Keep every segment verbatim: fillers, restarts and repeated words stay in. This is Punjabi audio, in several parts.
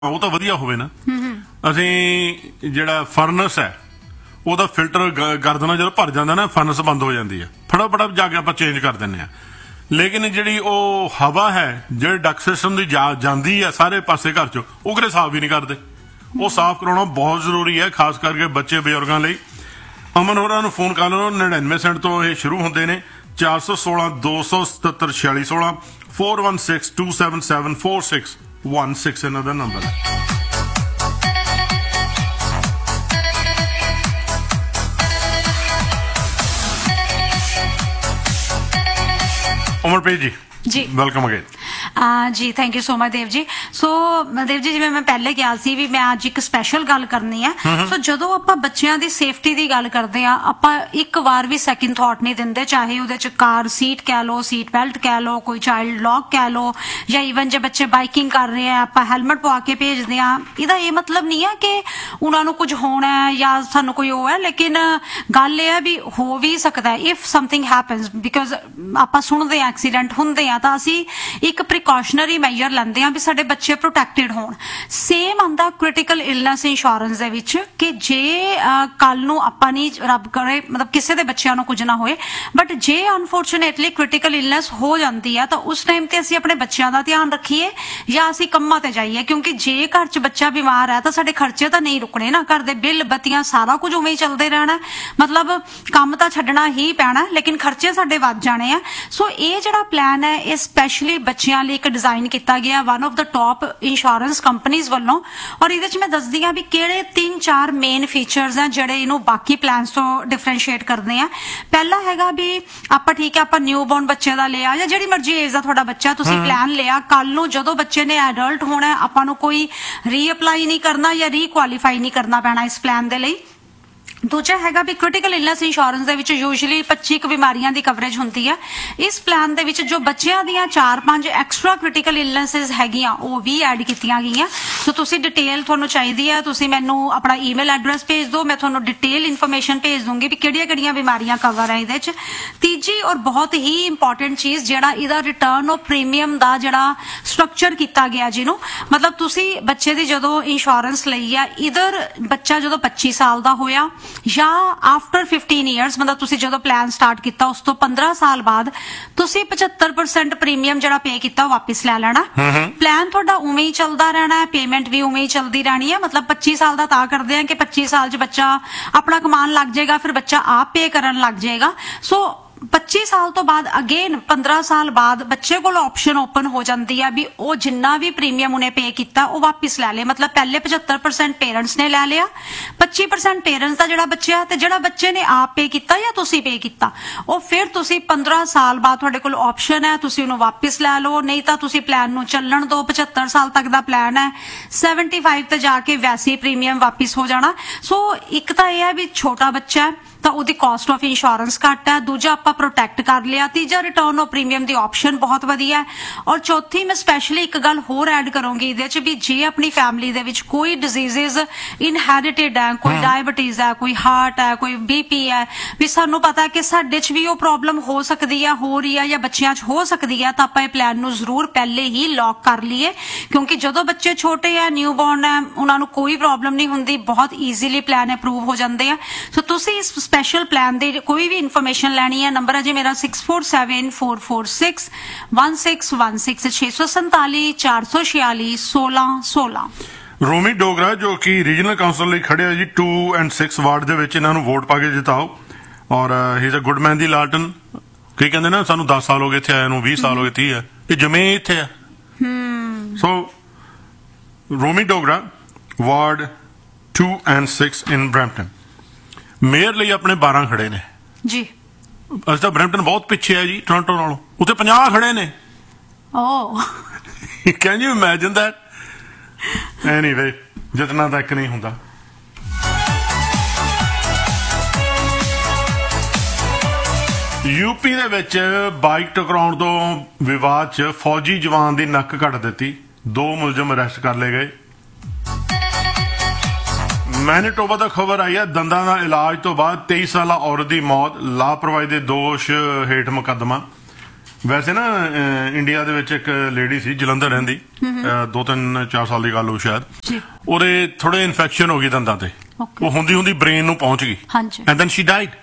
ਉਹ ਤਾਂ ਵਧੀਆ ਹੋਵੇ ਨਾ। ਅਸੀਂ ਜਿਹੜਾ ਫਰਨਸ ਹੈ ਉਹਦਾ ਫਿਲਟਰ ਕਰ ਦੇਣਾ, ਜਦੋਂ ਭਰ ਜਾਂਦਾ ਨਾ ਫਰਨਸ ਬੰਦ ਹੋ ਜਾਂਦੀ ਹੈ, ਫਟਾਫਟ ਜਾ ਕੇ ਆਪਾਂ ਚੇਂਜ ਕਰ ਦਿੰਦੇ ਹਾਂ। ਲੇਕਿਨ ਜਿਹੜੀ ਉਹ ਹਵਾ ਹੈ ਜਿਹੜੇ ਡਕ ਸਿਸਟਮ ਦੀ ਜਾ ਜਾਂਦੀ ਹੈ ਸਾਰੇ ਪਾਸੇ ਘਰ 'ਚ, ਉਹ ਕਿਤੇ ਸਾਫ਼ ਵੀ ਨਹੀਂ ਕਰਦੇ। ਉਹ ਸਾਫ਼ ਕਰਾਉਣਾ ਬਹੁਤ ਜ਼ਰੂਰੀ ਹੈ, ਖਾਸ ਕਰਕੇ ਬੱਚੇ ਬਜ਼ੁਰਗਾਂ ਲਈ। ਅਮਨ ਹੋਰਾਂ ਨੂੰ ਫੋਨ ਕਰ ਲਓ, ਨੜਿਨਵੇਂ ਸੈਂਟ ਤੋਂ ਇਹ ਸ਼ੁਰੂ ਹੁੰਦੇ ਨੇ। ਚਾਰ ਸੌ ਸੋਲਾਂ ਦੋ ਸੌ ਸਤੱਤਰ ਛਿਆਲੀ ਸੋਲਾਂ four one six to seven seven four six one six ਇਹਨਾਂ ਦਾ ਨੰਬਰ ਹੈ। ਉਮਰਪ੍ਰੀਤ ਜੀ जी welcome again. Ji thank you so much Dev ji. सो देव जी जिवें मैं पहले किहा सी भी मैं अज एक स्पैशल गल करनी है। सो जदों आपां बच्चियां दी सेफ्टी दी गल करदे आ, आपां एक वार भी सैकेंड थॉट नहीं दिंदे, चाहे उहदे च कार सीट कह लो, सीट बेल्ट कह लो, कोई चाइल्ड लॉक कह लो, या ईवन जे बच्चे बाइकिंग कर रहे हैं आपां हैलमेट पवा के भेजदे आ। इहदा ये मतलब नहीं है कि उन्हां नूं कुछ होना है या सानूं कोई हो है, लेकिन गल ये है भी हो भी सकदा है इफ समथिंग हैपन्स, बिकॉज आपां सुणदे आ एक्सीडेंट हुंदे आ तां असीं एक प्रिकॉशनरी मैजर लेंदे हैं भी साडे बच्चे प्रोटैक्टेड होण। सेम आंदा क्रिटिकल इलनेस इंश्योरेंस दे विच कि जे कल नूं आपां नहीं रब करे मतलब किसी दे बच्चों नूं कुछ ना होए, but J unfortunately critical illness हो जाती है तो उस टाइम ते असीं अपने बच्चों का ध्यान रखीए या असीं कम्मां ते जाइए, क्योंकि जे घर च बच्चा बीमार है तो साडे खर्चे तो नहीं रुकने ना, घर दे बिल बत्तियां सारा कुछ उवें ही चलदे रहना, मतलब काम तो छड्डना ही पैना, लेकिन खर्चे साडे वध जाने हैं। सो ये जिहड़ा प्लान है ये स्पैशली बच्चों ਲਈ ਇੱਕ डिजाइन किया गया one of the top insurance companies वालों, और ਇਹਦੇ ਚ ਮੈਂ ਦੱਸਦੀ ਹਾਂ ਵੀ ਕਿਹੜੇ ਤਿੰਨ ਚਾਰ ਮੇਨ ਫੀਚਰਸ ਆ ਜਿਹੜੇ ਇਹਨੂੰ ਬਾਕੀ ਪਲਾਨਸ ਤੋਂ ਡਿਫਰੈਂਸ਼ੀਏਟ ਕਰਦੇ ਆ। ਪਹਿਲਾ ਹੈਗਾ ਵੀ ਆਪਾਂ ਠੀਕ ਹੈ ਆਪਾਂ ਨਿਊਬੋਰਨ ਬੱਚੇ ਦਾ ਲਿਆ ਜਾਂ ਜਿਹੜੀ ਮਰਜ਼ੀ ਏਜ ਦਾ ਤੁਹਾਡਾ ਬੱਚਾ, ਤੁਸੀਂ ਪਲਾਨ ਲਿਆ, ਕੱਲ ਨੂੰ ਜਦੋਂ ਬੱਚੇ ਨੇ ਐਡਲਟ ਹੋਣਾ ਆਪਾਂ ਨੂੰ ਕੋਈ ਰੀਅਪਲਾਈ ਨਹੀਂ ਕਰਨਾ ਜਾਂ ਰੀਕੁਆਲੀਫਾਈ ਨਹੀਂ ਕਰਨਾ ਪੈਣਾ ਇਸ ਪਲਾਨ ਦੇ ਲਈ। दूजा हैगा भी क्रिटिकल इलनेस इंश्योरेंस दे विच यूजुअली पच्ची क बीमारियां दी कवरेज हुंदी है। इस प्लान दे विच जो बच्चियां दियां चार पांच एक्स्ट्रा क्रिटिकल इलनेसेस हैगियां वो भी ऐड कीतियां गईयां। सो तुसी डिटेल तुहानू चाहिदी है, तुसी मैनू अपना ईमेल एड्रैस भेज दो, मैं तुहानू डिटेल इन्फॉर्मेशन भेज दूंगी भी किहड़ियां-किहड़ियां बीमारियां कवर है इहदे च। तीजी और बहुत ही इंपॉर्टेंट चीज जिहड़ा इहदा रिटर्न ऑफ प्रीमियम दा जिहड़ा स्ट्रक्चर किया गया जिहनू मतलब तुसी बच्चे दी जदों इंश्योरेंस लई है, इधर बच्चा जदों पच्ची साल दा होया या आफ्टर फिफ्टीन ईयर्स मतलब तुसी जो प्लान स्टार्ट किया उस तो पंद्रह साल बाद तुसी पचहत्तर परसेंट प्रीमियम जो पे किया वापिस लै लेना। प्लान थोड़ा उवें ही चलता रहना है, पेमेंट भी उवें ही चलती रहनी है। मतलब पच्ची साल का तां करते हैं कि पच्ची साल च बच्चा अपना कमान लग जाएगा, फिर बच्चा आप पे करन लग जाएगा। सो पच्ची साल तो बाद अगेन पंद्रह साल बाद बच्चे को ऑप्शन ओपन हो जाती है भी वो जिन्ना भी प्रीमियम उन्हें पे किया वो वापिस लै ले। मतलब पहले पचहत्तर परसेंट पेरेंट्स ने लै लिया, पच्ची परसेंट पेरेंट्स का जिहड़ा बच्चा है जिहड़ा बच्चे ने आप पे किया या तुसी पे किया वो फिर तुसी पंद्रह साल बाद तुहाडे कोल ऑप्शन है, तुसी उन्हें वापिस लै लो, नहीं तो तुसी प्लान नूं चलण दो। पचहत्तर साल तक का प्लान है, सैवनटी फाइव ते जाके वैसे ही प्रीमियम वापिस हो जाना। सो एक तो यह है भी छोटा बच्चा है तो उसकी कॉस्ट ऑफ इंश्योरेंस घट है, दूजा आप प्रोटैक्ट कर लिया, तीजा रिटर्न ऑफ प्रीमियम की ऑप्शन बहुत वधिया है, और चौथी मैं स्पैशली एक गल होर ऐड करूंगी इहदे च भी जे अपनी फैमिली दे विच कोई डिजीजेज इनहेरिटेड है, कोई डायबिटीज है, कोई हार्ट है, कोई बीपी है, भी सानू पता है कि साडे च भी वो प्रॉब्लम हो सकती है, हो रही है या बच्चियां च हो सकती है, तो आपां इह प्लान नूं जरूर पहले ही लॉक कर लीए, क्योंकि जदों बच्चे छोटे है न्यूबॉर्न है उन्हां नूं कोई प्रॉब्लम नहीं हुंदी, बहुत ईजीली प्लान अप्रूव हो जाते हैं। सो तुसीं इस स्पैशल प्लान दे कोई भी इन्फॉर्मेशन लैनी है, नंबर है जी मेरा six four seven four four six one six one six छे सौ संताली चार सौ छियाली सोलह सोलह। रोमी डोगरा जो कि रीजनल काउंसिल ਲਈ ਖੜੇ ਆ ਜੀ टू एंड सिक्स ਵਾਰਡ ਦੇ ਵਿੱਚ, ਇਹਨਾਂ ਨੂੰ ਵੋਟ ਪਾ ਕੇ ਜਿਤਾਓ। ਔਰ ਹੀ ਇਜ਼ ਅ ਗੁੱਡ ਮੈਨ ਦੀ ਲਾਲਟਨ। ਕਈ ਕਹਿੰਦੇ ਨਾ ਸਾਨੂੰ ਦਸ ਸਾਲ ਹੋ ਗਏ ਇੱਥੇ ਆਇਆ ਨੂੰ, ਵੀਹ ਸਾਲ ਹੋ ਗਏ, ਤੀਹ ਹੈ, ਇਹ ਜਮੇ ਇੱਥੇ ਆ। ਸੋ ਰੋਮੀ Dogra ward to and six in Brampton mayor ਲਈ ਆਪਣੇ ਬਾਰਾਂ ਖੜੇ ਨੇ ਜੀ। ਅਸੀਂ ਤਾਂ ਬਰੈਂਪਟਨ ਬਹੁਤ ਪਿੱਛੇ ਹੈ ਜੀ ਟੋਰਾਂਟੋ ਨਾਲੋਂ, ਉੱਥੇ ਪੰਜਾਹ ਖੜੇ ਨੇ। ਓ can you imagine that? Anyway ਜਿਤਨਾ ਤੱਕ ਨਹੀਂ ਹੁੰਦਾ। ਯੂਪੀ ਦੇ ਵਿੱਚ ਬਾਈਕ ਟਕਰਾਉਣ ਤੋਂ ਵਿਵਾਦ 'ਚ ਫੌਜੀ ਜਵਾਨ ਦੀ ਨੱਕ ਕੱਟ ਦਿੱਤੀ, ਦੋ ਮੁਲਜ਼ਮ ਅਰੈਸਟ ਕਰ ਲਏ ਗਏ। मैनीटोबा ਦਾ ਖਬਰ ਆਈ ਹੈ ਦੰਦਾਂ ਦਾ ਇਲਾਜ ਤੋਂ ਬਾਅਦ ਤੇਈ ਸਾਲਾ ਔਰਤ ਦੀ ਮੌਤ, ਲਾਪਰਵਾਹੀ ਦੇ ਦੋਸ਼ ਹੇਠ ਮੁਕੱਦਮਾ। ਵੈਸੇ ਨਾ ਇੰਡੀਆ ਦੇ ਵਿੱਚ ਇੱਕ ਲੇਡੀ ਸੀ ਜਲੰਧਰ ਰਹਿੰਦੀ, ਦੋ ਤਿੰਨ ਚਾਰ ਸਾਲ ਦੀ ਗੱਲ ਹੋ ਸ਼ਾਇਦ, ਉਹਦੇ ਥੋੜੇ ਇਨਫੈਕਸ਼ਨ ਹੋ ਗਈ ਦੰਦਾਂ ਤੇ, ਉਹ ਹੁੰਦੀ ਹੁੰਦੀ ਬ੍ਰੇਨ ਨੂੰ ਪਹੁੰਚ ਗਈ ਐਂਡ ਦੈਨ ਸ਼ੀ ਡਾਈਡ।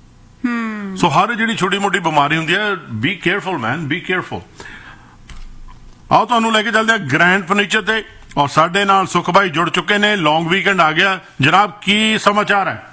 ਸੋ ਹਰ ਜਿਹੜੀ ਛੋਟੀ ਮੋਟੀ ਬਿਮਾਰੀ ਹੁੰਦੀ ਹੈ, ਬੀ ਕੇਅਰਫੁਲ ਮੈਨ, ਬੀ ਕੇਅਰਫੁਲ। ਆਓ ਤੁਹਾਨੂੰ ਲੈ ਕੇ ਚੱਲਦੇ ਆ ਗ੍ਰੈਂਡ ਫਰਨੀਚਰ ਤੇ, ਔਰ ਸਾਡੇ ਨਾਲ ਸੁਖ ਭਾਈ ਜੁੜ ਚੁੱਕੇ ਨੇ। ਲੌਂਗ ਵੀਕਐਂਡ ਆ ਗਿਆ ਜਨਾਬ, ਕੀ ਸਮਾਚਾਰ ਹੈ?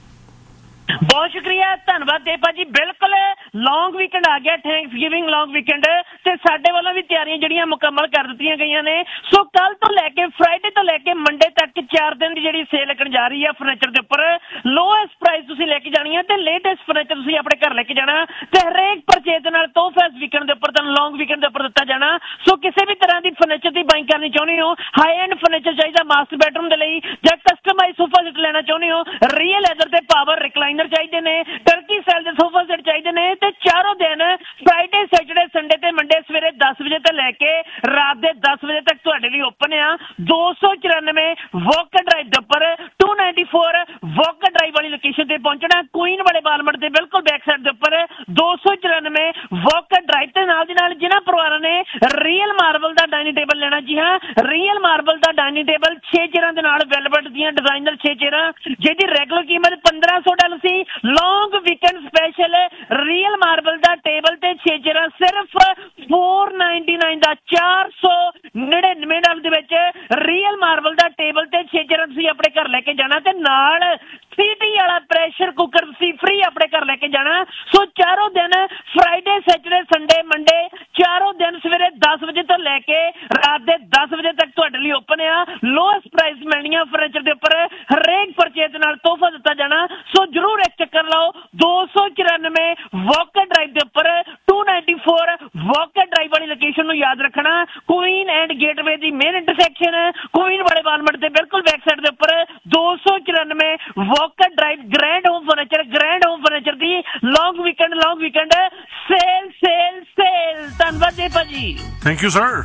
ਬਹੁਤ ਸ਼ੁਕਰੀਆ, ਧੰਨਵਾਦ ਦੇਪਾ ਜੀ। ਬਿਲਕੁਲ ਲੌਂਗ ਵੀਕਐਂਡ ਆ ਗਿਆ, ਥੈਂਕਸ ਗਿਵਿੰਗ ਲੌਂਗ ਵੀਕਐਂਡ, ਤੇ ਸਾਡੇ ਵੱਲੋਂ ਵੀ ਤਿਆਰੀਆਂ ਜਿਹੜੀਆਂ ਮੁਕੰਮਲ ਕਰ ਦਿੱਤੀਆਂ ਗਈਆਂ ਨੇ। ਸੋ ਕੱਲ ਤੋਂ ਲੈ ਕੇ ਫਰਾਈਡੇ ਤੋਂ ਲੈ ਕੇ ਮੰਡੇ ਤੱਕ ਚਾਰ ਦਿਨ ਦੀ ਜਿਹੜੀ ਸੇਲ ਲੱਗਣ ਜਾ ਰਹੀ ਹੈ ਫਰਨੀਚਰ ਦੇ ਉੱਪਰ। ਲੋਐਸਟ ਪ੍ਰਾਈਸ ਤੁਸੀਂ ਲੈ ਕੇ ਜਾਣੀ ਹੈ ਤੇ ਲੇਟੈਸਟ ਫਰਨੀਚਰ ਤੁਸੀਂ ਆਪਣੇ ਘਰ ਲੈ ਕੇ ਜਾਣਾ, ਤੇ ਹਰੇਕ ਪਰਚੇਜ਼ ਦੇ ਨਾਲ ਤੋਹਫਾ ਇਸ ਵੀਕਐਂਡ ਦੇ ਉੱਪਰ ਤੁਹਾਨੂੰ ਲੌਂਗ ਵੀਕਐਂਡ ਦੇ ਉੱਪਰ ਦਿੱਤਾ ਜਾਣਾ। ਸੋ ਕਿਸੇ ਵੀ ਤਰ੍ਹਾਂ ਦੀ ਫਰਨੀਚਰ ਦੀ ਬਾਈਂਗ ਕਰਨੀ ਚਾਹੁੰਦੇ ਹੋ, ਹਾਈ ਐਂਡ ਫਰਨੀਚਰ ਚਾਹੀਦਾ ਮਾਸਟਰ ਬੈਡਰੂਮ ਦੇ ਲਈ, ਜਾਂ ਕਸਟਮਾਈਜ਼ ਸੋਫਾ ਸੈੱਟ ਲੈਣਾ ਚਾਹੁੰਦੇ ਹੋ, ਰੀਅਲ ਲੈਦਰ ਤੇ ਪਾਵਰ ਰਿਕਲਾਈਨਰ ਚਾਹੀਦੇ ਨੇ, ਟਰਕੀ ਸੈਲ ਦੇ ਸੋਫਾ ਸੈੱਟ ਚਾਹੀਦੇ ਨੇ, ਤੇ ਚਾਰੋਂ ਦਿਨ ਫਰਾਈਡੇ ਸੈਟਰਡੇ ਸੰਡੇ ਤੇ ਮੰਡੇ ਸਵੇਰੇ ਦਸ ਵਜੇ ਤੋਂ ਲੈ ਕੇ ਰਾਤ ਦੇ ਦਸ ਵਜੇ ਤੱਕ ਤੁਹਾਡੇ ਲਈ ਓਪਨ ਆ। ਦੋ ਸੌ ਚੁਰਾਨਵੇਂ ਵੋਕਰ ਡਰਾਈਵ ਦੇ ਉੱਪਰ, to ninety four walker drive ਵਾਲੀ ਲੋਕੇਸ਼ਨ ਤੇ ਪਹੁੰਚਣਾ, ਕੁਈਨ ਵਾਲੇ ਬਾਲਮਟ ਦੇ ਬਿਲਕੁਲ ਬੈਕ ਸਾਈਡ ਦੇ ਉੱਪਰ, ਦੋ ਸੌ ਚੁਰਾਨਵੇਂ ਵੋਕਰ ਡਰਾਈਵ। ਤੇ ਨਾਲ ਦੀ ਨਾਲ ਜਿਹਨਾਂ ਪਰਿਵਾਰਾਂ ਨੇ ਰੀਅਲ ਮਾਰਬਲ ਦਾ ਡਾਈਨਿੰਗ ਟੇਬਲ ਲੈਣਾ, ਜੀ ਹਾਂ, ਰੀਅਲ ਮਾਰਬਲ ਦਾ ਡਾਈਨਿੰਗ ਟੇਬਲ ਛੇ ਚੇਅਰਾਂ ਦੇ ਨਾਲ ਵੈਲਵਟ ਦੀਆਂ ਡਿਜ਼ਾਈਨਰ ਛੇ ਚੇਅਰਾਂ, ਜਿਹਦੀ ਰੈਗੂਲਰ ਕੀਮਤ ਪੰਦਰਾਂ ਸੌ ਡਾਲਰ ਸੀ। ਲੌਂਗ ਵੀਕਐਂਡ ਸਪੈਸ਼ਲ ਰੀਅਲ ਮਾਰਬਲ ਦਾ ਟੇਬਲ ਤੇ ਛੇ ਚੇਅਰਾਂ ਸਿਰਫ ਚਾਰ ਨਾਈਨਟੀ ਨਾਈਨ ਦਾ, ਚਾਰ ਸੌ ਨੜਿਨਵੇਂ ਡਾਲਰ ਦੇ ਵਿੱਚ ਰੀਅਲ ਮਾਰਬਲ ਦਾ ਟੇਬਲ ਤੇ ਛੇ ਚੇਅਰਾਂ ਤੁਸੀਂ ਆਪਣੇ ਘਰ ਲੈ ਕੇ ਜਾਣਾ, ਤੇ ਨਾਲ ਸੀਟੀ ਵਾਲਾ ਪ੍ਰੈਸ਼ਰ ਕੁੱਕਰ ਤੁਸੀਂ ਫ੍ਰੀ ਆਪਣੇ ਘਰ ਲੈ ਕੇ ਜਾਣਾ। ਸੋ ਚਾਰੋਂ ਦਿਨ ਫਰਾਈਡੇ ਸੈਟਰਡੇ ਸੰਡੇ ਮੰਡੇ ਚਾਰੋਂ ਦਿਨ ਸਵੇਰੇ ਦਸ ਵਜੇ ਤੋਂ ਲੈ ਕੇ ਰਾਤ ਦੇ ਦਸ ਵਜੇ ਤੱਕ ਤੁਹਾਡੇ ਲਈ ਓਪਨ ਆ। ਲੋਐਸਟ ਪ੍ਰਾਈਸ ਮਿਲਣੀਆਂ ਫਰਨੀਚਰ ਦੇ ਉੱਪਰ, ਹਰੇਕ ਪਰਚੇਜ਼ ਨਾਲ ਤੋਹਫਾ ਦਿੱਤਾ ਜਾਣਾ। ਸੋ ਜਰੂਰ ਇੱਕ ਚੱਕਰ ਲਾਓ। ਦੋ ਸੌ ਚੁਰਾਨਵੇਂ ਵੋਕਰ ਡਰਾਈਵ ਦੇ ਉੱਪਰ, to ninety four walker drive ਵਾਲੀ ਲੋਕੇਸ਼ਨ ਨੂੰ ਯਾਦ ਰੱਖਣਾ, Queen and gateway the main intersection, Queen ਵਾਲੇ ਬਾਲਮਟ ਦੇ ਬਿਲਕੁਲ ਬੈਕ ਸਾਈਡ ਦੇ ਉੱਪਰ, ਦੋ ਸੌ ਚੁਰਾਨਵੇਂ walker drive. Grand home furniture, grand home furniture ਦੀ ਲੌਂਗ ਵੀਕਐਂਡ, ਲੌਂਗ ਵੀਕਐਂਡ ਸੇਲ ਸੇਲ ਸੇਲ। ਧੰਨਵਾਦ ਜੀ ਭਾਜੀ, ਥੈਂਕ ਯੂ ਸਰ।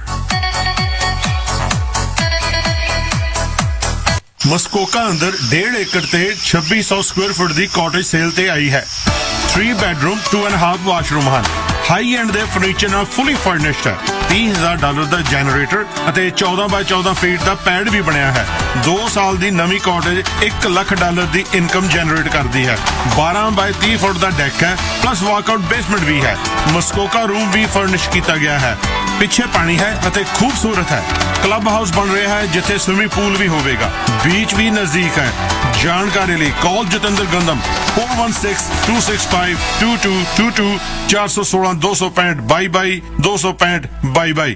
ਮਸਕੋਕਾ ਅੰਦਰ ਡੇਢ ਏਕੜ ਤੇ ਛੱਬੀ ਸੌ ਸਕੁਅਰ ਫੁੱਟ ਦੀ ਕਾਟੇਜ ਸੇਲ ਤੇ ਆਈ ਹੈ। Three bedroom to and half washroom ਹਨ। ਹਾਈ ਐਂਡ ਦੇ ਫਰਨੀਚਰ ਨਾਲ ਫੁੱਲੀ ਫਰਨਿਸ਼ਡ ਹੈ। ਤੀਹ ਹਜ਼ਾਰ ਡਾਲਰ ਦਾ ਜਨਰੇਟਰ ਅਤੇ ਚੌਦਾਂ ਬਾਈ ਚੌਦਾਂ ਫੀਟ ਦਾ ਪੈਡ ਵੀ ਬਣਿਆ ਹੈ। ਦੋ ਸਾਲ ਦੀ ਨਵੀਂ ਕਾਟੇਜ ਇੱਕ ਲੱਖ ਡਾਲਰ ਦੀ ਇਨਕਮ ਜਨਰੇਟ ਕਰਦੀ ਹੈ। ਬਾਰਾਂ ਬਾਈ ਤੀਹ ਫੁੱਟ ਦਾ ਡੈਕ ਹੈ, ਪਲੱਸ ਵਾਕਆਊਟ ਬੇਸਮੈਂਟ ਵੀ ਹੈ। ਮਸਕੋਕਾ ਰੂਮ ਵੀ ਫਰਨਿਸ਼ ਕੀਤਾ ਗਿਆ ਹੈ। ਪਿੱਛੇ ਪਾਣੀ ਹੈ ਅਤੇ ਖੂਬਸੂਰਤ ਹੈ। ਕਲੱਬ ਹਾਊਸ ਬਣ ਰਿਹਾ ਹੈ ਜਿੱਥੇ ਸਵਿਮਿੰਗ ਪੂਲ ਵੀ ਹੋਵੇਗਾ। ਬੀਚ ਵੀ ਨਜ਼ਦੀਕ ਹੈ। ਜਾਣਕਾਰੀ ਲਈ ਕਾਲ Jatinder ਗੰਦਮ four one six to six five to to to to चार सौ सोलह दो सौ पैंठ बाई बाई दो सौ पैंठ बाई बाई।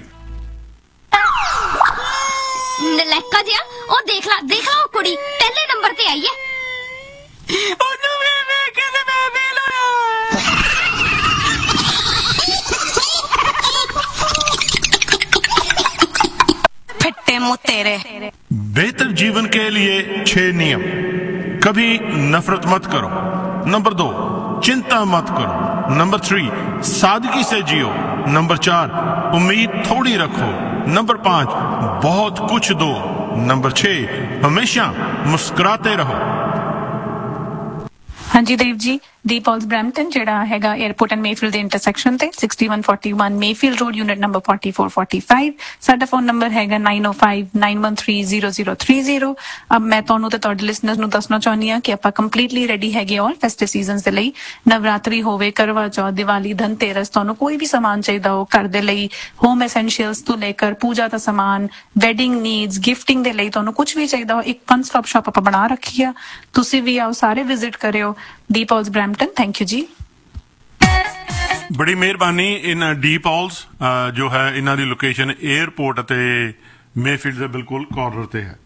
ਨਲੈਕਾ ਜਿਹਾ ਉਹ ਦੇਖ ਲਾ ਦੇਖ ਲਾ, ਉਹ ਕੁੜੀ ਪਹਿਲੇ ਨੰਬਰ ਤੇ ਆਈ ਹੈ। ਉਹਨੂੰ ਵੇਖ ਵੇਖ ਕੇ ਤੇ ਮੈਂ ਫੇਲ ਹੋਇਆ। ਫੱਟੇ ਮੂੰਹ ਤੇਰੇ। बेहतर जीवन के लिए छह नियम। कभी नफरत मत करो। नंबर दो, चिंता मत करो। नंबर थ्री, सादगी से जियो। नंबर चार, उम्मीद थोड़ी रखो। नंबर पांच, बहुत कुछ दो। नंबर छह, हमेशा मुस्कुराते रहो। ਹਾਂਜੀ ਦੇਵ ਜੀ, ਦੀਪੋਲਸ ਬ੍ਰੈਂਪਟਨ ਜਿਹੜਾ ਹੈਗਾ 에어ਪੋਰਟ ਐਂਡ ਮੇਫੀਲਡ ਦੇ ਇੰਟਰਸੈਕਸ਼ਨ ਤੇ sixty one forty one Mayfield road, unit number forty four forty five. ਸਾਡਾ ਫੋਨ ਨੰਬਰ ਹੈਗਾ ਨਾਈਨ ਓ five nine one three zero zero three zero. ਅਬ ਮੈਂ ਤੁਹਾਨੂੰ ਤੇ ਤੁਹਾਡੇ ਲਿਸਨਰਸ ਨੂੰ ਦੱਸਣਾ ਚਾਹੁੰਦੀ ਹਾਂ ਕਿ ਆਪਾਂ ਕੰਪਲੀਟਲੀ ਰੈਡੀ ਹੈਗੇ ਆਲ ਫੈਸਟਿਵ ਸੀਜ਼ਨਸ ਦੇ ਲਈ। ਨਵਰਾਤਰੀ ਹੋਵੇ, ਕਰਵਾ ਚੌਥ, ਦੀਵਾਲੀ, ਧਨਤੇਰਸ, ਤੁਹਾਨੂੰ ਕੋਈ ਵੀ ਸਮਾਨ ਚਾਹੀਦਾ ਹੋ ਘਰ ਦੇ ਲਈ, ਹੋਮ ਐਸੈਂਸ਼ੀਅਲਸ ਤੋਂ ਲੈ ਕਰ ਪੂਜਾ ਦਾ ਸਮਾਨ, ਵੈਡਿੰਗ ਨੀਡਸ, ਗਿਫਟਿੰਗ ਦੇ ਲਈ ਤੁਹਾਨੂੰ ਕੁਝ ਵੀ ਚਾਹੀਦਾ ਹੋ, ਇੱਕ ਵਨ ਸਟਾਪ ਸ਼ਾਪ ਆਪਾਂ ਬਣਾ ਰੱਖੀ ਆ। ਤੁਸੀਂ ਵੀ ਆਓ, ਸਾਰੇ ਵਿਜ਼ਿਟ ਕਰਿਓ ਦੀਪੋਲਸ ਬ੍ਰੈਂਪਟਨ। ਥੈਂਕ ਯੂ ਜੀ। ਬੜੀ ਮਿਹਰਬਾਨੀ। ਇਨ ਡੀਪੋਲਸ ਜੋ ਹੈ ਇਹਨਾਂ ਦੀ ਲੋਕੇਸ਼ਨ 에ਅਰਪੋਰਟ ਅਤੇ ਮੇਫੀਲਡ ਦੇ ਬਿਲਕੁਲ ਕਾਰਨਰ ਤੇ ਹੈ।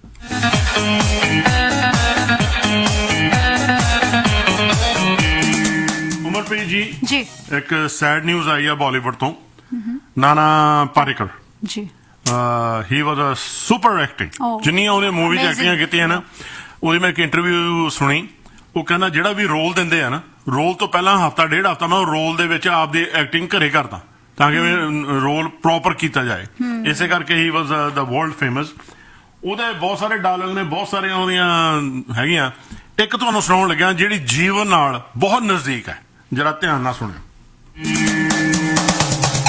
ਉਮਰਪ੍ਰੀਤ ਜੀ ਜੀ, ਇੱਕ ਸੈਡ ਨਿਊਜ਼ ਆਈ ਆ ਬਾਲੀਵੁੱਡ ਤੋਂ। ਨਾਨਾ ਪਾਰੇਕਰ ਜੀ, ਹੀ ਵਾਸ ਅ ਸੁਪਰ ਐਕਟਿੰਗ। ਜਿੰਨੀਆਂ ਉਹਨੇ ਮੂਵੀ 'ਚ ਐਕਟਿੰਗਾਂ ਕੀਤੀਆਂ ਨਾ, ਉਹਦੀ ਮੈਂ ਇੱਕ ਇੰਟਰਵਿਊ ਸੁਣੀ। ਉਹ ਕਹਿੰਦਾ ਜਿਹੜਾ ਵੀ ਰੋਲ ਦਿੰਦੇ ਆ ਨਾ, ਰੋਲ ਤੋਂ ਪਹਿਲਾਂ ਹਫਤਾ ਡੇਢ ਹਫਤਾ ਮੈਂ ਉਹ ਰੋਲ ਦੇ ਵਿੱਚ ਆਪਦੀ ਐਕਟਿੰਗ ਘਰੇ ਕਰਦਾ ਤਾਂ ਕਿ ਰੋਲ ਪ੍ਰੋਪਰ ਕੀਤਾ ਜਾਏ। ਇਸੇ ਕਰਕੇ ਹੀ ਵਾਸ ਦਾ ਵਰਲਡ ਫੇਮਸ। ਉਹਦੇ ਬਹੁਤ ਸਾਰੇ ਡਾਇਲੌਗ ਨੇ, ਬਹੁਤ ਸਾਰੀਆਂ ਉਹਦੀਆਂ ਹੈਗੀਆਂ। ਇੱਕ ਤੁਹਾਨੂੰ ਸੁਣਾਉਣ ਲੱਗਿਆ ਜਿਹੜੀ ਜੀਵਨ ਨਾਲ ਬਹੁਤ ਨਜ਼ਦੀਕ ਹੈ, ਜਰਾ ਧਿਆਨ ਨਾਲ ਸੁਣਿਓ।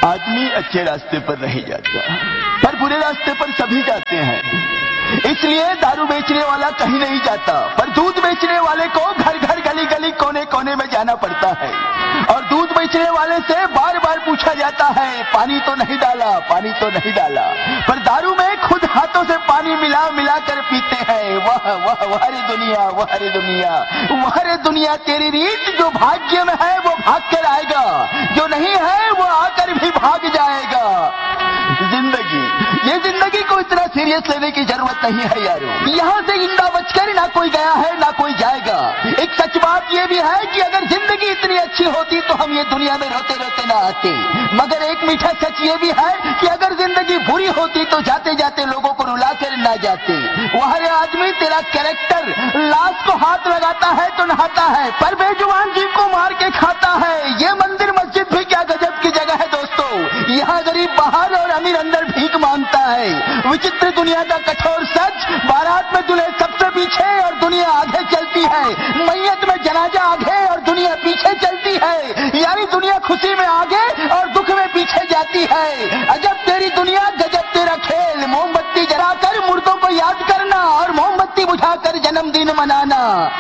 आदमी अच्छे रास्ते पर नहीं जाता, पर बुरे रास्ते पर सभी जाते हैं। इसलिए दारू बेचने वाला कहीं नहीं जाता, पर दूध बेचने वाले को घर घर गली गली कोने कोने में जाना पड़ता है। और दूध बेचने वाले से बार बार पूछा जाता है, पानी तो नहीं डाला, पानी तो नहीं डाला, पर दारू में खुद हाथों से पानी मिला मिला कर पीते हैं। वाह वाह वाह रे दुनिया, वाह रे दुनिया, वाह रे दुनिया तेरी रीत। जो भाग्य में है वो भाग कर आएगा, जो नहीं है वो आकर भी भाग जाएगा। जिंदगी, ये जिंदगी को इतना सीरियस लेने की जरूरत नहीं है यारो। यहाँ से जिंदा बचकर ना कोई गया है ना कोई जाएगा। एक सच बात ये भी है कि अगर जिंदगी इतनी अच्छी होती तो हम ये दुनिया में रोते रोते ना आते। मगर एक मीठा सच ये भी है कि अगर जिंदगी बुरी होती तो जाते जाते लोगों को रुला कर ना जाते। वह रे आदमी तेरा कैरेक्टर लाश को हाथ लगाता है तो नहाता है, पर बेजुबान जीव को मार के खाता है। ये मंदिर मस्जिद भी क्या गजब की जगह है दोस्तों। यहाँ गरीब बाहर और अमीर अंदर भीख मांगता है। विचित्र दुनिया का कठोर सच, बारात में दूल्हे सबसे पीछे और दुनिया आगे चलती है। मैयत में जनाजा आगे और दुनिया पीछे चलती है। यानी दुनिया खुशी में आगे और दुख में पीछे जाती है। अजब तेरी दुनिया, गजब तेरा खेल। मोमबत्ती जलाकर मुर्दों को याद करना और मोमबत्ती बुझाकर जन्मदिन मनाना।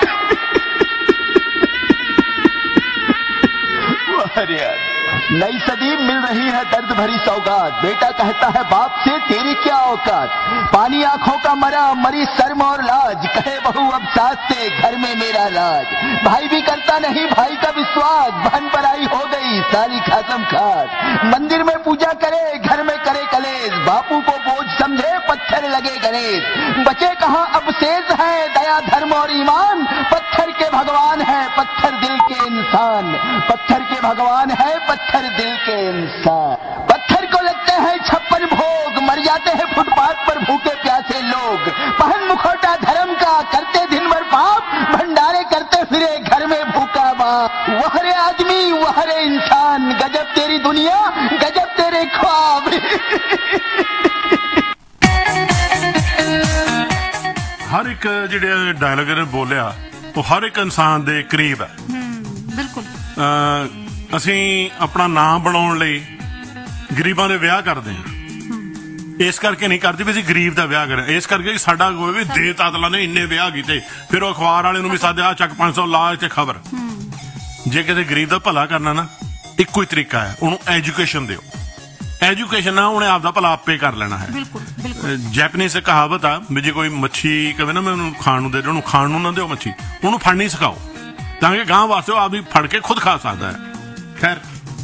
अरे नई सदी मिल रही है दर्द भरी सौगात। बेटा कहता है बाप से, तेरी क्या औकात। पानी आंखों का मरा, मरी शर्म और लाज। कहे बहू अब सास से, घर में मेरा राज। भाई भी करता नहीं भाई का विश्वास। बहन पराई हो गई, सारी खासम खास। मंदिर में पूजा करे, घर में करे कलेश। बापू को बोझ समझे, पत्थर लगे गणेश। बचे कहाँ अब शेष है दया धर्म और ईमान। पत्थर के भगवान है, पत्थर दिल के इंसान। पत्थर के भगवान है, पत्थर दिल के इंसान। पत्थर को लगते हैं छप्पन भोग, मर जाते हैं फुटपाथ पर भूखे प्यासे लोग। पहन मुखौटा धर्म का, करते दिन भर पाप, भंडारे करते फिरे घर में भूखा बाप। वह रे आदमी, वह रे इंसान, गजब तेरी दुनिया, गजब तेरे ख्वाब। हर एक ਜਿਹੜੇ ਡਾਇਲੌਗ ਨੇ ਬੋਲਿਆ ਉਹ ਹਰ ਇੱਕ ਇਨਸਾਨ ਦੇ ਕਰੀਬ ਹੈ। ਬਿਲਕੁਲ। ਅਸੀਂ ਆਪਣਾ ਨਾਮ ਬਣਾਉਣ ਲਈ ਗਰੀਬਾਂ ਦੇ ਵਿਆਹ ਕਰਦੇ ਹਾਂ। ਇਸ ਕਰਕੇ ਨਹੀਂ ਕਰਦੇ ਵੀ ਅਸੀਂ ਗਰੀਬ ਦਾ ਵਿਆਹ ਕਰਾਂ, ਇਸ ਕਰਕੇ ਸਾਡਾ ਕੋਈ ਵੀ ਦੇ ਤਾਤਲਾ ਨੇ ਇੰਨੇ ਵਿਆਹ ਕੀਤੇ, ਫਿਰ ਉਹ ਅਖਬਾਰ ਵਾਲੇ ਨੂੰ ਵੀ ਸਾਦੇ ਆ ਚੱਕ ਪੰਜ ਸੌ ਲਾ ਤੇ ਖਬਰ। ਜੇ ਕਿਸੇ ਗਰੀਬ ਦਾ ਭਲਾ ਕਰਨਾ ਨਾ, ਇੱਕੋ ਹੀ ਤਰੀਕਾ ਹੈ, ਉਹਨੂੰ ਐਜੂਕੇਸ਼ਨ ਦਿਓ। ਐਜੂਕੇਸ਼ਨ ਨਾਲ ਉਹਨੇ ਆਪਦਾ ਭਲਾ ਆਪੇ ਕਰ ਲੈਣਾ ਹੈ। ਜੈਪਨੀਜ਼ ਕਹਾਵਤ ਆ ਵੀ ਜੇ ਕੋਈ ਮੱਛੀ ਕਵੇ ਨਾ ਮੈਂ ਉਹਨੂੰ ਖਾਣ ਨੂੰ ਦੇ ਦਿਓ, ਉਹਨੂੰ ਖਾਣ ਨੂੰ ਨਾ ਦਿਓ ਮੱਛੀ, ਉਹਨੂੰ ਫੜਨੀ ਸਿਖਾਓ ਤਾਂ ਕਿ ਗਾਂ ਵਾਸਤੇ ਉਹ ਆਪਦੀ ਫੜ ਕੇ ਖੁਦ ਖਾ ਸਕਦਾ ਹੈ। ਖੈਰ,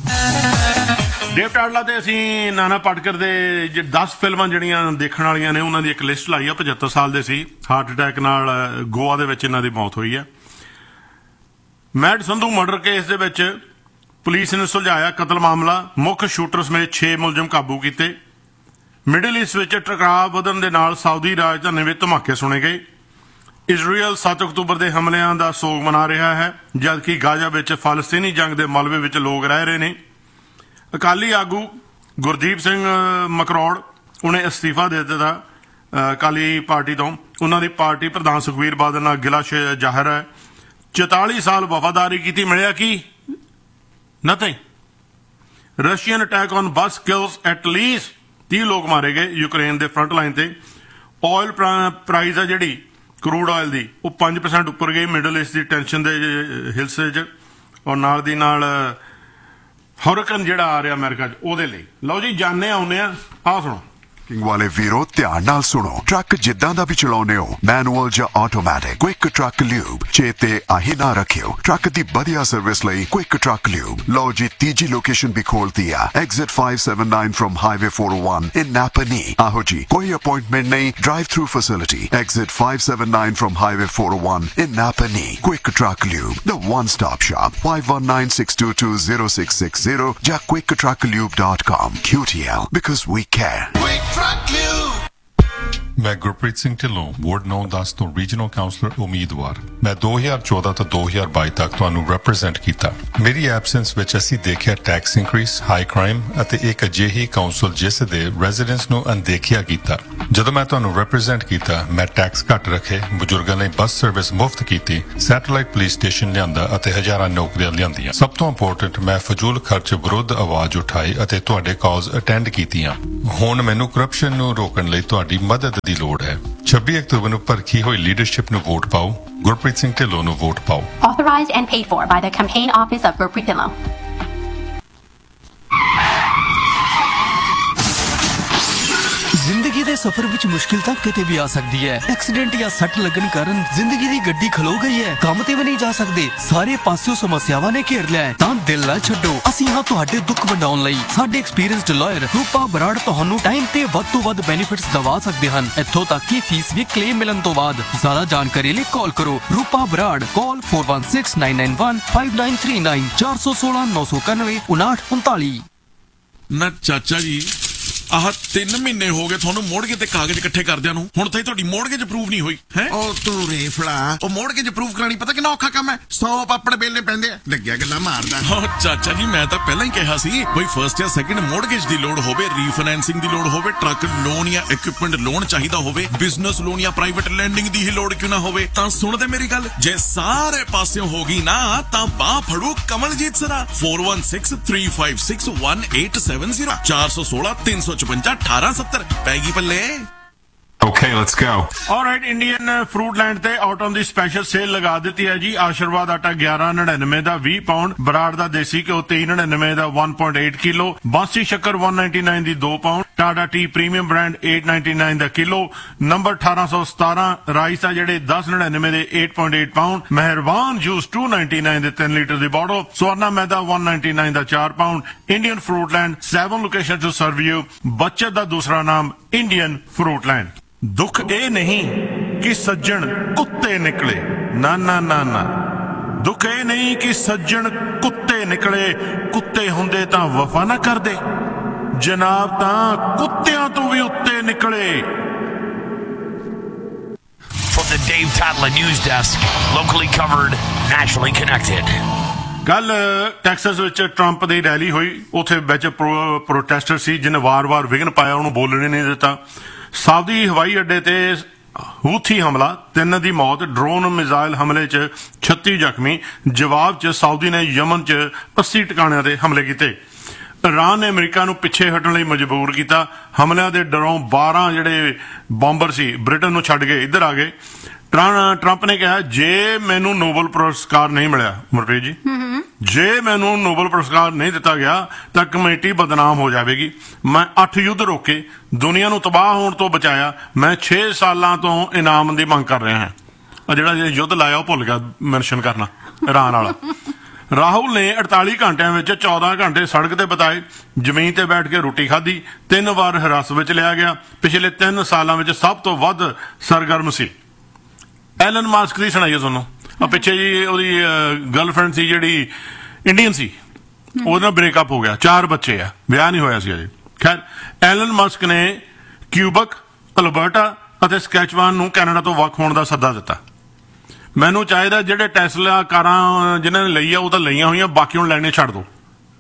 ਦੇਵ ਟਾਡਲਾ ਤੇ ਅਸੀਂ ਨਾਨਾ ਪਾਟਕਰ ਦੇ ਦਸ ਫਿਲਮਾਂ ਜਿਹੜੀਆਂ ਦੇਖਣ ਵਾਲੀਆਂ ਨੇ ਉਹਨਾਂ ਦੀ ਇੱਕ ਲਿਸਟ ਲਾਈ ਆ। ਪਝੱਤਰ ਸਾਲ ਦੇ ਸੀ, ਹਾਰਟ ਅਟੈਕ ਨਾਲ ਗੋਆ ਦੇ ਵਿੱਚ ਇਹਨਾਂ ਦੀ ਮੌਤ ਹੋਈ ਹੈ। ਮੈਡ ਸੰਧੂ ਮਰਡਰ ਕੇਸ ਦੇ ਵਿੱਚ ਪੁਲਿਸ ਨੇ ਸੁਲਝਾਇਆ ਕਤਲ ਮਾਮਲਾ, ਮੁੱਖ ਸ਼ੂਟਰ ਸਮੇਤ ਛੇ ਮੁਲਜ਼ਮ ਕਾਬੂ ਕੀਤੇ। ਮਿਡਲ ਈਸਟ ਵਿੱਚ ਟਕਰਾਅ ਵਧਣ ਦੇ ਨਾਲ ਸਾਊਦੀ ਰਾਜਧਾਨੀ ਵਿੱਚ ਧਮਾਕੇ ਸੁਣੇ ਗਏ। ਇਜ਼ਰਾਈਲ ਸੱਤ ਅਕਤੂਬਰ ਦੇ ਹਮਲਿਆਂ ਦਾ ਸੋਗ ਮਨਾ ਰਿਹਾ ਹੈ, ਜਦਕਿ ਗਾਜ਼ਾ ਵਿੱਚ ਫਲਸਤੀਨੀ ਜੰਗ ਦੇ ਮਲਬੇ ਵਿੱਚ ਲੋਕ ਰਹਿ ਰਹੇ ਨੇ। ਅਕਾਲੀ ਆਗੂ ਗੁਰਦੀਪ ਸਿੰਘ ਮਕਰੋੜ ਉਹਨੇ ਅਸਤੀਫਾ ਦੇ ਦਿੱਤਾ ਅਕਾਲੀ ਪਾਰਟੀ ਤੋਂ। ਉਹਨਾਂ ਦੀ ਪਾਰਟੀ ਪ੍ਰਧਾਨ ਸੁਖਬੀਰ ਬਾਦਲ ਨਾਲ ਗਿਲਾ ਜ਼ਾਹਰ ਹੈ। ਚੁਤਾਲੀ ਸਾਲ ਵਫਾਦਾਰੀ ਕੀਤੀ, ਮਿਲਿਆ ਕੀ? Nothing. Russian attack on bus kills at least ਤੀਹ ਲੋਕ ਮਾਰੇ ਗਏ ਯੂਕਰੇਨ ਦੇ ਫਰੰਟ ਲਾਈਨ ਤੇ। ਆਇਲ ਪ੍ਰਾਈਸ ਆ ਜਿਹੜੀ ਕਰੂਡ ਆਇਲ ਦੀ, ਉਹ ਪੰਜ ਪਰਸੈਂਟ ਉੱਪਰ ਗਈ ਮਿਡਲ ਈਸਟ ਦੀ ਟੈਨਸ਼ਨ ਦੇ ਹਿਲਸੇ 'ਚ। ਔਰ ਨਾਲ ਦੀ ਨਾਲ ਹੌਰਕਨ ਜਿਹੜਾ ਆ ਰਿਹਾ ਅਮਰੀਕਾ 'ਚ, ਉਹਦੇ ਲਈ। ਲਓ ਜੀ ਜਾਣੇ ਆਉਂਦੇ ਆ, ਆਹ ਸੁਣੋ। ਵਾਲੇ ਵੀਰੋ ਧਿਆਨ ਨਾਲ ਸੁਣੋ। ਟਰੱਕ ਜਿੱਦਾਂ ਦਾ ਵੀ ਚਲਾਉਨੇ ਹੋ, ਮੈਨੂਅਲ ਜਾਂ ਆਟੋਮੈਟਿਕ, ਕੁਇਕ ਟਰੱਕ ਲਿਊਬ ਚੇਤੇ ਆਹੀ ਨਾ ਰੱਖਿਓ। ਟਰੱਕ ਦੀ ਵਧੀਆ ਸਰਵਿਸ ਲਈ ਕੁਇਕ ਟਰੱਕ ਲਿਊਬ। ਲਓ ਜੀ ਤੀਜੀ ਲੋਕੇਸ਼ਨ ਵੀ ਖੋਲਤੀ ਆ, exit five seventy-nine firm highway four oh one ਇਨ ਨਾਪਨੀ। ਆਹੋ ਜੀ, ਕੋਈ ਅਪਾਇੰਟਮੈਂਟ ਨਹੀਂ, drive through facility. Exit five seventy-nine firm highway four oh one in ਨਾਪਨੀ। Quick truck lube, the one stop shop। five one nine six two two zero six six zero ਜਾਂ quick truck lube dot com। Q T L, because we care। ਮੈਂ ਗੁਰਪ੍ਰੀਤ ਸਿੰਘ ਢਿੱਲੋਂ ਵਾਰਡ ਨੌ ਦਸ ਤੋਂ ਰੀਜਨਲ ਕਾਉਂਸਲਰ ਉਮੀਦਵਾਰ ਮੈਂ ਦੋ ਹਜ਼ਾਰ ਚੌਦਾਂ ਤੋਂ ਦੋ ਹਜ਼ਾਰ ਬਾਈ ਤੱਕ ਤੁਹਾਨੂੰ ਰਿਪਰੈਜ਼ੈਂਟ ਕੀਤਾ। ਮੇਰੀ ਐਬਸੈਂਸ ਵਿੱਚ ਅਸੀਂ ਦੇਖਿਆ ਟੈਕਸ ਇਨਕਰੀਸ, ਹਾਈ ਕ੍ਰਾਈਮ ਅਤੇ ਇੱਕ ਅਜਿਹੀ ਕਾਉਂਸਲ ਜਿਸ ਦੇ ਰੈਜ਼ੀਡੈਂਟਸ ਨੂੰ ਅਣਦੇਖਿਆ ਕੀਤਾ। ਜਦੋਂ ਮੈਂ ਤੁਹਾਨੂੰ ਰਿਪਰੈਜ਼ੈਂਟ ਕੀਤਾ ਮੈਂ ਟੈਕਸ ਘੱਟ ਰੱਖੇ, ਬਜ਼ੁਰਗਾਂ ਲਈ ਬੱਸ ਸਰਵਿਸ ਮੁਫਤ ਕੀਤੀ, ਸੈਟੇਲਾਈਟ ਪੁਲਿਸ ਸਟੇਸ਼ਨ ਲਿਆਂਦਾ ਅਤੇ ਹਜ਼ਾਰਾਂ ਨੌਕਰੀਆਂ ਲਿਆਂਦੀਆਂ। ਸਭ ਤੋਂ ਇੰਪੋਰਟੈਂਟ ਮੈਂ ਫਜ਼ੂਲ ਖਰਚ ਵਿਰੁੱਧ ਆਵਾਜ਼ ਉਠਾਈ ਅਤੇ ਤੁਹਾਡੇ ਕਾਲਸ ਅਟੈਂਡ ਕੀਤੀਆਂ। ਹੁਣ ਮੈਨੂੰ ਕਰਪਸ਼ਨ ਨੂੰ ਰੋਕਣ ਲਈ ਤੁਹਾਡੀ ਮਦਦ ਦੀ ਲੋੜ ਹੈ। ਛੱਬੀ ਅਕਤੂਬਰ ਨੂੰ ਭਰਖੀ ਹੋਈ ਲੀਡਰਸ਼ਿਪ ਨੂੰ ਵੋਟ ਪਾਓ, ਗੁਰਪ੍ਰੀਤ ਸਿੰਘ ਢਿੱਲੋਂ ਨੂੰ ਵੋਟ ਪਾਓ। Authorized and paid for by the campaign office of Gurpreet Dhillon. ਜ਼ਿੰਦਗੀ ਦੇ ਸਫ਼ਰ ਵਿੱਚ ਮੁਸ਼ਕਿਲ ਤਾਂ ਕਿਤੇ ਵੀ ਆ ਸਕਦੀ ਹੈ। ਐਕਸੀਡੈਂਟ ਜਾਂ ਸੱਟ ਲੱਗਣ ਕਾਰਨ ਜ਼ਿੰਦਗੀ ਦੀ ਗੱਡੀ ਖਲੋ ਗਈ ਹੈ, ਕੰਮ ਤੇ ਵੀ ਨਹੀਂ ਜਾ ਸਕਦੇ, ਸਾਰੇ ਪਾਸਿਓਂ ਸਮੱਸਿਆਵਾਂ ਨੇ ਘੇਰ ਲਿਆ ਹੈ, ਤਾਂ ਦਿਲ ਨਾ ਛੱਡੋ। ਅਸੀਂ ਹਾਂ ਤੁਹਾਡੇ ਦੁੱਖ ਵੰਡਾਉਣ ਲਈ। ਸਾਡੇ ਐਕਸਪੀਰੀਅੰਸਡ ਲਾਇਰ ਰੂਪਾ ਬਰਾੜ ਤੁਹਾਨੂੰ ਟਾਈਮ ਤੇ ਵੱਧ ਤੋਂ ਵੱਧ ਬੈਨੀਫਿਟਸ ਦਵਾ ਸਕਦੇ ਹਨ, ਇੱਥੋਂ ਤੱਕ ਕਿ ਫੀਸ ਵੀ ਕਲੇਮ ਮਿਲਣ ਤੋਂ ਬਾਅਦ। ਜ਼ਿਆਦਾ ਜਾਣਕਾਰੀ ਲਈ ਕਾਲ ਕਰੋ ਰੂਪਾ ਬਰਾੜ, ਕਾਲ four one six nine nine one five nine three nine ਚਾਰ ਸੌ ਸੋਲਾਂ ਨੌ ਸੌ ਇਕਾਨਵੇਂ ਉਨਾਹਠ ਉਨਤਾਲੀ। ਨਾ ਚਾਚਾ ਜੀ ਆਹ ਤਿੰਨ ਮਹੀਨੇ ਹੋ ਗਏ ਤੁਹਾਨੂੰ ਮੋੜਗੇ ਤੇ ਕਾਗਜ਼ ਇਕੱਠੇ ਕਰਦਿਆਂ ਨੂੰ, ਹੁਣ ਤਾਈ ਤੁਹਾਡੀ ਮੋੜਗੇਜ ਅਪਰੂਵ ਨਹੀਂ ਹੋਈ ਹੈ। ਉਹ ਤੂੰ ਰੇਫਲਾ, ਉਹ ਮੋੜਗੇਜ ਅਪਰੂਵ ਕਰਾਣੀ ਪਤਾ ਕਿੰਨਾ ਔਖਾ ਕੰਮ ਹੈ। ਸੌ ਪਾਪੜ ਬੇਲਨੇ ਪੈਂਦੇ ਆ, ਲੱਗਿਆ ਗੱਲਾਂ ਮਾਰਦਾ। ਹਾਂ ਚਾਚਾ ਜੀ ਮੈਂ ਤਾਂ ਪਹਿਲਾਂ ਹੀ ਕਿਹਾ ਸੀ ਕੋਈ ਫਰਸਟ ਜਾਂ ਸੈਕਿੰਡ ਮੋੜਗੇਜ ਦੀ ਲੋੜ ਹੋਵੇ, ਰੀਫਾਈਨੈਂਸਿੰਗ ਦੀ ਲੋੜ ਹੋਵੇ, ਟਰੱਕ ਲੋਨ ਜਾਂ ਇਕਵਿਪਮੈਂਟ ਲੋਨ ਚਾਹੀਦਾ ਹੋਵੇ, ਬਿਜ਼ਨਸ ਲੋਨ ਜਾਂ ਪ੍ਰਾਈਵੇਟ ਲੈਂਡਿੰਗ ਦੀ ਹੀ ਲੋੜ ਕਿਉਂ ਨਾ ਹੋਵੇ, ਤਾਂ ਸੁਣਦੇ ਮੇਰੀ ਗੱਲ। ਜੇ ਸਾਰੇ ਪਾਸਿਓਂ ਹੋ ਗਈ ਨਾ ਤਾਂ ਬਾਹ ਫੜੂ Kamaljit ਸਰਾ four one six three five six one eight seven zero ਚਾਰ ਸੌ ਸੋਲਾਂ ਤਿੰਨ ਸੌ ਚੁਰੰਜਾ ਅਠਾਰਾਂ ਸੱਤਰ ਪੈਗੀ ਪੱਲੇ। Okay, let's go. All right, Indian Fruitland ਤੇ ਆਟਮ ਦੀ ਸਪੈਸ਼ਲ ਸੇਲ ਲਗਾ ਦਿੱਤੀ ਹੈ ਜੀ। ਆਸ਼ੀਰਵਾਦ ਆਟਾ ਗਿਆਰਾਂ ਨੜਿਨਵੇਂ ਦਾ ਵੀਹ ਪਾਉਂਡ, ਬਰਾੜ ਦਾ ਦੇਸੀ ਘਿਓ ਤੇਈ ਨੜਿਨਵੇਂ ਦਾ one point eight ਕਿਲੋ, ਬਾਂਸੀ ਸ਼ੱਕਰ one ninety-nine ਦੀ ਦੋ pound, Tata T premium brand eight ninety-nine ਦਾ ਕਿਲੋ, ਨੰਬਰ ਅਠਾਰਾਂ ਸੌ ਸਤਾਰਾਂ ਰਾਈਸ ਆ ਜਿਹੜੇ ਦਸ ਨੜਿਨਵੇਂ ਦੇ eight point eight ਪਾਉਂਡ, ਮਿਹਰਬਾਨ ਜੂਸ two ninety-nine ਦੇ ਤਿੰਨ ਲੀਟਰ ਦੀ ਬੋਟਲ, ਸਵਰਨਾ ਮੈਦਾ one ninety-nine ਦਾ ਚਾਰ pound. Indian ਫਰੂਟਲੈਂਡ seven location to serve you. ਬੱਚਤ ਦਾ ਦੂਸਰਾ ਨਾਮ ਇੰਡੀਅਨ ਫਰੂਟਲੈਂਡ। ਦੁੱਖ ਇਹ ਨਹੀਂ ਕਿ ਸੱਜਣ ਕੁੱਤੇ ਨਿਕਲੇ, ਨਾ ਨਾ ਨਾ ਨਾ। ਦੁੱਖ ਇਹ ਨਹੀਂ ਕਿ ਸੱਜਣ ਕੁੱਤੇ ਨਿਕਲੇ, ਕੁੱਤੇ ਹੁੰਦੇ ਤਾਂ ਵਫਾ ਨਾ ਕਰਦੇ, ਜਨਾਬ ਤਾਂ ਕੁੱਤਿਆਂ ਤੋਂ ਵੀ ਉੱਤੇ ਨਿਕਲੇ। From the Dave Tadler News Desk, locally covered, nationally connected. ਕੱਲ ਟੈਕਸਸ ਵਿੱਚ ਟਰੰਪ ਦੀ ਰੈਲੀ ਹੋਈ, ਉੱਥੇ ਵਿੱਚ ਪ੍ਰੋਟੈਸਟਰ ਸੀ ਜਿਹਨੇ ਵਾਰ-ਵਾਰ ਵਿਘਨ ਪਾਇਆ, ਉਹਨੂੰ ਬੋਲਣ ਨਹੀਂ ਦਿੱਤਾ। ਸਾਊਦੀ ਹਵਾਈ ਅੱਡੇ ਤੇ ਹੂਥੀ ਹਮਲਾ, ਤਿੰਨ ਦੀ ਮੌਤ, ਡਰੋਨ ਮਿਜ਼ਾਈਲ ਹਮਲੇ 'ਚ ਛੱਤੀ ਜ਼ਖਮੀ। ਜਵਾਬ 'ਚ ਸਾਊਦੀ ਨੇ ਯਮਨ 'ਚ ਅੱਸੀ ਟਿਕਾਣਿਆਂ ਤੇ ਹਮਲੇ ਕੀਤੇ। ਇਰਾਨ ਨੇ ਅਮਰੀਕਾ ਨੂੰ ਪਿੱਛੇ ਹਟਣ ਲਈ ਮਜਬੂਰ ਕੀਤਾ। ਹਮਲਿਆਂ ਦੇ ਡਰੋਂ ਬਾਰਾਂ ਜਿਹੜੇ ਬੰਬਰ ਸੀ ਬ੍ਰਿਟਨ ਨੂੰ ਛੱਡ ਕੇ ਇੱਧਰ ਆ ਗਏ। ਟਰੰਪ ਨੇ ਕਿਹਾ ਜੇ ਮੈਨੂੰ ਨੋਬਲ ਪੁਰਸਕਾਰ ਨਹੀਂ ਮਿਲਿਆ, ਮੁਰਪ੍ਰੀਤ ਜੀ, ਜੇ ਮੈਨੂੰ ਨੋਬਲ ਪੁਰਸਕਾਰ ਨਹੀਂ ਦਿੱਤਾ ਗਿਆ ਤਾਂ ਕਮੇਟੀ ਬਦਨਾਮ ਹੋ ਜਾਵੇਗੀ। ਮੈਂ ਅੱਠ ਯੁੱਧ ਰੋਕੇ, ਦੁਨੀਆ ਨੂੰ ਤਬਾਹ ਹੋਣ ਤੋਂ ਬਚਾਇਆ, ਮੈਂ ਛੇ ਸਾਲਾਂ ਤੋਂ ਇਨਾਮ ਦੀ ਮੰਗ ਕਰ ਰਿਹਾ ਹਾਂ। ਆ ਜਿਹੜਾ ਯੁੱਧ ਲਾਇਆ ਉਹ ਭੁੱਲ ਗਿਆ ਮੈਂਸ਼ਨ ਕਰਨਾ, ਇਰਾਨ ਵਾਲਾ। ਰਾਹੁਲ ਨੇ ਅੜਤਾਲੀ ਘੰਟਿਆਂ ਵਿੱਚ ਚੌਦਾਂ ਘੰਟੇ ਸੜਕ ਤੇ ਬਿਤਾਏ, ਜ਼ਮੀਨ ਤੇ ਬੈਠ ਕੇ ਰੋਟੀ ਖਾਧੀ, ਤਿੰਨ ਵਾਰ ਹਿਰਾਸਤ ਵਿੱਚ ਲਿਆ ਗਿਆ, ਪਿਛਲੇ ਤਿੰਨ ਸਾਲਾਂ ਵਿੱਚ ਸਭ ਤੋਂ ਵੱਧ ਸਰਗਰਮ ਸੀ। ਐਲਨ ਮਾਸਕ ਦੀ ਸੁਣਾਈਏ ਤੁਹਾਨੂੰ। ਆ ਪਿੱਛੇ ਜੀ ਉਹਦੀ ਗਰਲਫ੍ਰੈਂਡ ਸੀ ਜਿਹੜੀ ਇੰਡੀਅਨ ਸੀ, ਉਹਦੇ ਨਾਲ ਬ੍ਰੇਕਅਪ ਹੋ ਗਿਆ, ਚਾਰ ਬੱਚੇ ਆ, ਵਿਆਹ ਨਹੀਂ ਹੋਇਆ ਸੀ ਅਜੇ। ਖੈਰ ਐਲਨ ਮਾਸਕ ਨੇ ਕਿਊਬਕ, ਅਲਬਰਟਾ ਅਤੇ ਸਕੈਚਵਾਨ ਨੂੰ ਕੈਨੇਡਾ ਤੋਂ ਵੱਖ ਹੋਣ ਦਾ ਸੱਦਾ ਦਿੱਤਾ। ਮੈਨੂੰ ਚਾਹੀਦਾ ਜਿਹੜੇ ਟੈਸਲਾ ਕਾਰਾਂ ਜਿਨ੍ਹਾਂ ਨੇ ਲਈ ਆ ਉਹ ਤਾਂ ਲਈਆਂ ਹੋਈਆਂ, ਬਾਕੀ ਹੁਣ ਲੈਣੇ ਛੱਡ ਦੋ।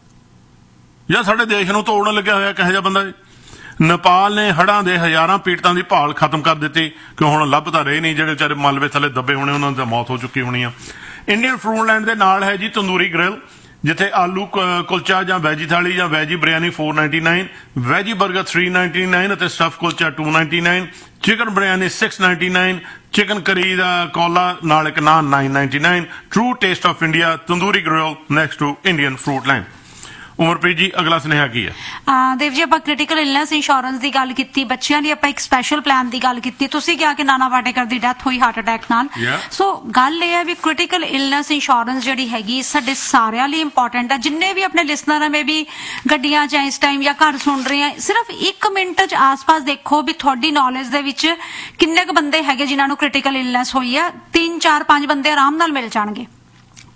ਜਾਂ ਸਾਡੇ ਦੇਸ਼ ਨੂੰ ਤੋੜਨ ਲੱਗਿਆ ਹੋਇਆ ਕਿਹੋ ਜਿਹਾ ਬੰਦਾ। ਨੇਪਾਲ ਨੇ ਹੜ੍ਹਾਂ ਦੇ ਹਜ਼ਾਰਾਂ ਪੀੜਤਾਂ ਦੀ ਭਾਲ ਖਤਮ ਕਰ ਦਿੱਤੀ ਕਿ ਹੁਣ ਲੱਭ ਤਾਂ ਰਹੇ ਨਹੀਂ, ਜਿਹੜੇ ਵਿਚਾਰੇ ਮਲਬੇ ਥੱਲੇ ਦੱਬੇ ਹੋਣੇ ਉਹਨਾਂ ਦੀ ਮੌਤ ਹੋ ਚੁੱਕੀ ਹੋਣੀ ਆ। ਇੰਡੀਅਨ ਫਰੂਟਲੈਂਡ ਦੇ ਨਾਲ ਹੈ ਜੀ ਤੰਦੂਰੀ ਗ੍ਰਿਲ, ਜਿੱਥੇ ਆਲੂ ਕੁਲਚਾ ਜਾਂ ਵੈਜੀ ਥਾਲੀ ਜਾਂ veggie biryani four ninety-nine, veggie 버ਗਰ three ninety-nine ਅਤੇ stuff kulcha two ninety-nine, chicken biryani six ninety-nine, chicken ਕਰੀ ਦਾ ਕੋਲਾ ਨਾਲ ਇੱਕ naan nine ninety-nine। True taste of India, tandoori grill next to Indian ਫਰੂਟਲੈਂਡ। Umarpreet ਜੀ ਅਗਲਾ ਸੁਨੇਹਾ ਕੀ ਹੈ? ਦੇਵ ਜੀ ਆਪਾਂ ਕ੍ਰਿਟੀਕਲ ਇਲਨੈਸ ਇੰਸ਼ੋਰੈਂਸ ਦੀ ਗੱਲ ਕੀਤੀ, ਬੱਚਿਆਂ ਲਈ ਆਪਾਂ ਇੱਕ ਸਪੈਸ਼ਲ ਪਲਾਨ ਦੀ ਗੱਲ ਕੀਤੀ। ਤੁਸੀਂ ਕਿਹਾ ਕਿ ਨਾਨਾ ਪਾਟੇਕਰ ਦੀ ਡੈਥ ਹੋਈ ਹਾਰਟ ਅਟੈਕ ਨਾਲ। ਸੋ ਗੱਲ ਇਹ ਹੈ ਵੀ ਕ੍ਰਿਟੀਕਲ ਇਲਨੈਸ ਇੰਸ਼ੋਰੈਂਸ ਜਿਹੜੀ ਹੈਗੀ ਸਾਡੇ ਸਾਰਿਆਂ ਲਈ ਇੰਪੋਰਟੈਂਟ ਹੈ। ਜਿੰਨੇ ਵੀ ਆਪਣੇ ਲਿਸਨਰ ਮੇ ਵੀ ਗੱਡੀਆਂ 'ਚ ਇਸ ਟਾਈਮ ਜਾਂ ਘਰ ਸੁਣ ਰਹੇ ਆ, ਸਿਰਫ ਇੱਕ ਮਿੰਟ 'ਚ ਆਸ-ਪਾਸ ਦੇਖੋ ਵੀ ਤੁਹਾਡੀ ਨੌਲੇਜ ਦੇ ਵਿੱਚ ਕਿੰਨੇ ਕੁ ਬੰਦੇ ਹੈਗੇ ਜਿਨ੍ਹਾਂ ਨੂੰ ਕ੍ਰਿਟੀਕਲ ਇਲਨੈਸ ਹੋਈ ਆ। ਤਿੰਨ ਚਾਰ ਪੰਜ ਬੰਦੇ ਆਰਾਮ ਨਾਲ ਮਿਲ ਜਾਣਗੇ।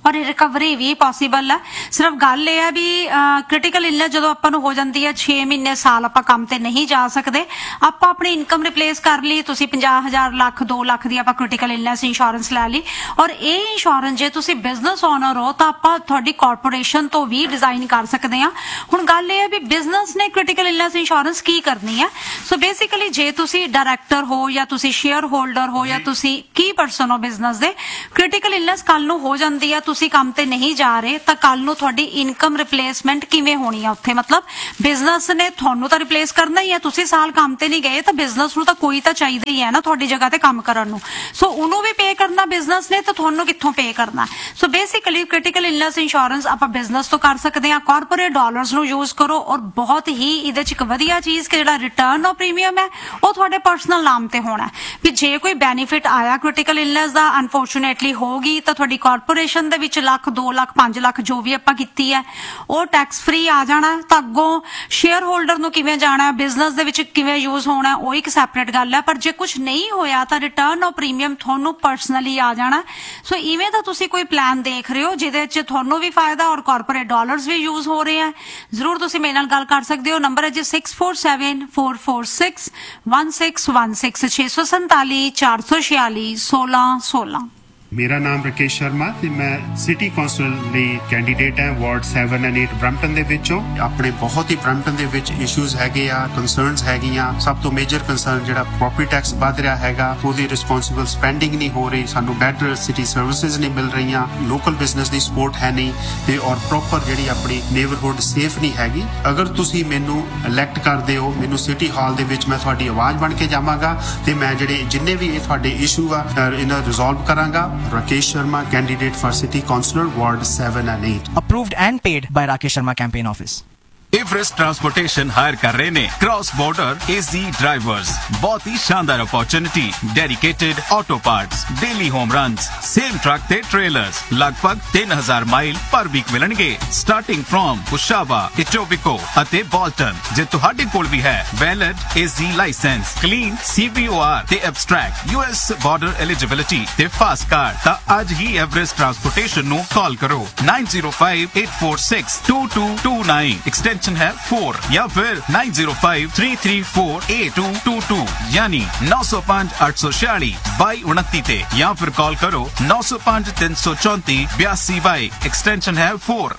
ਔਰ ਰਿਕਵਰੀ ਵੀ ਪੋਸੀਬਲ ਹੈ। ਸਿਰਫ ਗੱਲ ਇਹ ਹੈ ਵੀ ਕ੍ਰਿਟੀਕਲ ਇਲਨੈਸ ਜਦੋਂ ਆਪਾਂ ਨੂੰ ਹੋ ਜਾਂਦੀ ਹੈ ਛੇ ਮਹੀਨੇ ਸਾਲ ਆਪਾਂ ਕੰਮ ਤੇ ਨਹੀਂ ਜਾ ਸਕਦੇ, ਆਪਾਂ ਆਪਣੀ ਇਨਕਮ ਰਿਪਲੇਸ ਕਰ ਲਈ, ਤੁਸੀਂ ਪੰਜਾਹ ਹਜ਼ਾਰ ਲੱਖ ਦੋ ਲੱਖ ਦੀ ਆਪਾਂ ਕ੍ਰਿਟੀਕਲ ਇਲਨੈਸ ਇੰਸ਼ੋਰੈਂਸ ਲੈ ਲਈ। ਔਰ ਇਹ ਇੰਸ਼ੋਰੈਂਸ ਜੇ ਤੁਸੀਂ ਬਿਜ਼ਨਸ ਓਨਰ ਹੋ ਤਾਂ ਆਪਾਂ ਤੁਹਾਡੀ ਕਾਰਪੋਰੇਸ਼ਨ ਤੋਂ ਵੀ ਡਿਜ਼ਾਈਨ ਕਰ ਸਕਦੇ ਹਾਂ। ਹੁਣ ਗੱਲ ਇਹ ਹੈ ਵੀ ਬਿਜ਼ਨਸ ਨੇ ਕ੍ਰਿਟੀਕਲ ਇਲਨੈਸ ਇੰਸ਼ੋਰੈਂਸ ਕੀ ਕਰਨੀ ਹੈ। ਸੋ ਬੇਸਿਕਲੀ ਜੇ ਤੁਸੀਂ ਡਾਇਰੈਕਟਰ ਹੋ ਜਾਂ ਤੁਸੀਂ ਸ਼ੇਅਰ ਹੋਲਡਰ ਹੋ ਜਾਂ ਤੁਸੀਂ ਕੀ ਪਰਸਨ ਹੋ ਬਿਜ਼ਨਸ ਦੇ, ਕ੍ਰਿਟੀਕਲ ਇਲਨੈਸ ਕੱਲ ਨੂੰ ਹੋ ਜਾਂਦੀ ਹੈ, ਤੁਸੀਂ ਕੰਮ ਤੇ ਨਹੀਂ ਜਾ ਰਹੇ ਤਾਂ ਕੱਲ ਨੂੰ ਤੁਹਾਡੀ ਇਨਕਮ ਰਿਪਲੇਸਮੈਂਟ ਕਿਵੇਂ ਹੋਣੀ ਆ ਉੱਥੇ? ਮਤਲਬ ਬਿਜ਼ਨਸ ਨੇ ਤੁਹਾਨੂੰ ਤਾਂ ਰਿਪਲੇਸ ਕਰਨਾ ਹੀ ਹੈ, ਤੁਸੀਂ ਸਾਲ ਕੰਮ ਤੇ ਨਹੀਂ ਗਏ ਤਾਂ ਬਿਜ਼ਨਸ ਨੂੰ ਤਾਂ ਕੋਈ ਤਾਂ ਚਾਹੀਦਾ ਹੀ ਹੈ ਨਾ ਤੁਹਾਡੀ ਜਗ੍ਹਾ ਤੇ ਕੰਮ ਕਰਨ ਨੂੰ। ਸੋ ਉਹਨੂੰ ਵੀ ਪੇ ਕਰਨਾ ਬਿਜ਼ਨਸ ਨੇ ਤਾਂ ਤੁਹਾਨੂੰ ਕਿੱਥੋਂ ਪੇ ਕਰਨਾ? So basically critical illness insurance ਆਪਾਂ ਬਿਜ਼ਨਸ ਤੋਂ ਕਰ ਸਕਦੇ ਹਾਂ। ਕਾਰਪੋਰੇਟ ਡਾਲਰਸ ਨੂੰ ਯੂਜ਼ ਕਰੋ ਔਰ ਬਹੁਤ ਹੀ ਇਹਦੇ ਚ ਇੱਕ ਵਧੀਆ ਚੀਜ਼ ਕਿ ਜਿਹੜਾ ਰਿਟਰਨ ਆਫ ਪ੍ਰੀਮੀਅਮ ਹੈ ਉਹ ਤੁਹਾਡੇ ਪਰਸਨਲ ਨਾਮ ਤੇ ਹੋਣਾ ਵੀ ਜੇ ਕੋਈ ਬੈਨੀਫਿਟ ਆਇਆ ਕ੍ਰਿਟੀਕਲ ਇਲਨੈਸ ਦਾ ਅਨਫੋਰਚੂਨੇਟਲੀ ਹੋਗੀ ਤਾਂ ਤੁਹਾਡੀ ਕਾਰਪੋਰੇਸ਼ਨ ਦੇ ਵਿੱਚ ਲੱਖ ਦੋ ਲੱਖ ਪੰਜ ਲੱਖ ਜੋ ਵੀ ਆਪਾਂ ਕੀਤੀ ਹੈ ਉਹ ਟੈਕਸ ਫ੍ਰੀ ਆ ਜਾਣਾ। ਤਾਂ ਅੱਗੋਂ ਸ਼ੇਅਰ ਹੋਲਡਰ ਨੂੰ ਕਿਵੇਂ ਜਾਣਾ, ਬਿਜ਼ਨਸ ਦੇ ਵਿੱਚ ਕਿਵੇਂ ਯੂਜ਼ ਹੋਣਾ, ਉਹ ਇੱਕ ਸੈਪਰੇਟ ਗੱਲ ਹੈ। ਪਰ ਜੇ ਕੁਝ ਨਹੀਂ ਹੋਇਆ ਤਾਂ ਰਿਟਰਨ ਆਫ ਪ੍ਰੀਮੀਅਮ ਤੁਹਾਨੂੰ ਪਰਸਨਲੀ ਆ ਜਾਣਾ। ਸੋ ਇਵੇਂ ਦਾ ਤੁਸੀਂ ਕੋਈ ਪਲਾਨ ਦੇਖ ਰਹੇ ਹੋ ਜਿਹਦੇ ਚ ਤੁਹਾਨੂੰ ਵੀ ਫਾਇਦਾ ਔਰ ਕਾਰਪੋਰੇਟ ਡਾਲਰਸ ਵੀ ਯੂਜ਼ ਹੋ ਰਹੇ ਆ, ਜ਼ਰੂਰ ਤੁਸੀਂ ਮੇਰੇ ਨਾਲ ਗੱਲ ਕਰ ਸਕਦੇ ਹੋ। ਨੰਬਰ ਹੈ G six four seven four four six one six one six ਛੇ ਸੌ ਸੰਤਾਲੀ ਚਾਰ ਸੌ ਛਿਆਲੀ ਸੋਲਾਂ ਸੋਲਾਂ। ਮੇਰਾ ਨਾਮ ਰਕੇਸ਼ ਸ਼ਰਮਾ ਤੇ ਮੈਂ ਸਿਟੀ ਕੌਂਸਲ ਲਈ ਕੈਂਡੀਡੇਟ ਹਾਂ ward seven and eight Brampton ਦੇ ਵਿੱਚੋਂ। ਆਪਣੇ ਬਹੁਤ ਹੀ ਬ੍ਰੈਂਪਟਨ ਦੇ ਵਿੱਚ ਇਸ਼ੂਜ਼ ਹੈਗੇ ਆ, ਕੰਸਰਨਸ ਹੈਗੀਆਂ। ਸਭ ਤੋਂ ਮੇਜਰ ਕੰਸਰਨ ਜਿਹੜਾ ਪ੍ਰੋਪਰਟੀ ਟੈਕਸ ਵੱਧ ਰਿਹਾ ਹੈਗਾ, ਉਹਦੀ ਰਿਸਪੌਂਸਿਬਲ ਸਪੈਂਡਿੰਗ ਨਹੀਂ ਹੋ ਰਹੀ, ਸਾਨੂੰ ਬੈਟਰ ਸਿਟੀ ਸਰਵਿਸਿਜ਼ ਨਹੀਂ ਮਿਲ ਰਹੀਆਂ, ਲੋਕਲ ਬਿਜ਼ਨਸ ਦੀ ਸਪੋਰਟ ਹੈ ਨਹੀਂ ਤੇ ਔਰ ਪ੍ਰੋਪਰ ਜਿਹੜੀ ਆਪਣੀ ਨੇਬਰਹੁੱਡ ਸੇਫ ਨਹੀਂ ਹੈਗੀ। ਅਗਰ ਤੁਸੀਂ ਮੈਨੂੰ ਇਲੈਕਟ ਕਰਦੇ ਹੋ, ਮੈਨੂੰ ਸਿਟੀ ਹਾਲ ਦੇ ਵਿੱਚ ਮੈਂ ਤੁਹਾਡੀ ਆਵਾਜ਼ ਬਣ ਕੇ ਜਾਵਾਂਗਾ ਤੇ ਮੈਂ ਜਿਹੜੇ ਜਿੰਨੇ ਵੀ ਇਹ ਤੁਹਾਡੇ ਇਸ਼ੂ ਆ ਇਹਨਾਂ ਰਿਜ਼ੋਲਵ ਕਰਾਂਗਾ। Rakesh Sharma, candidate for City Councillor, Ward seven and eight. Approved and paid by Rakesh Sharma Campaign Office. Everest transportation higher कर रहे ने क्रॉस बॉर्डर एजी ड्राइवर्स। बहुत ही शानदार opportunity, dedicated auto parts, daily home runs, same truck ते ट्रेलर्स लगभग तीन हजार माइल पर वीक मिलणगे स्टार्टिंग फ्रॉम कुशावा, इटोबिको अते बॉल्टन। जे तुहाडे कोल भी है वैलिड एजी लाइसेंस, क्लीन सीबीओआर ते एब्स्ट्रैक्ट यूएस बॉर्डर एलिजिबिलिटी ते फास्ट कार्ड ता आज ही एवरेस्ट ट्रांसपोर्टेशन नु कॉल करो nine zero five eight four six to to to nine extension है फोर या फिर nine zero five three three four eight to to to यानी नौ सौ पांच आठ सौ छियालीस बाई उनती ते या फिर कॉल करो नौ सौ पांच तीन सौ चौंती बयासी बाई एक्सटेंशन है four.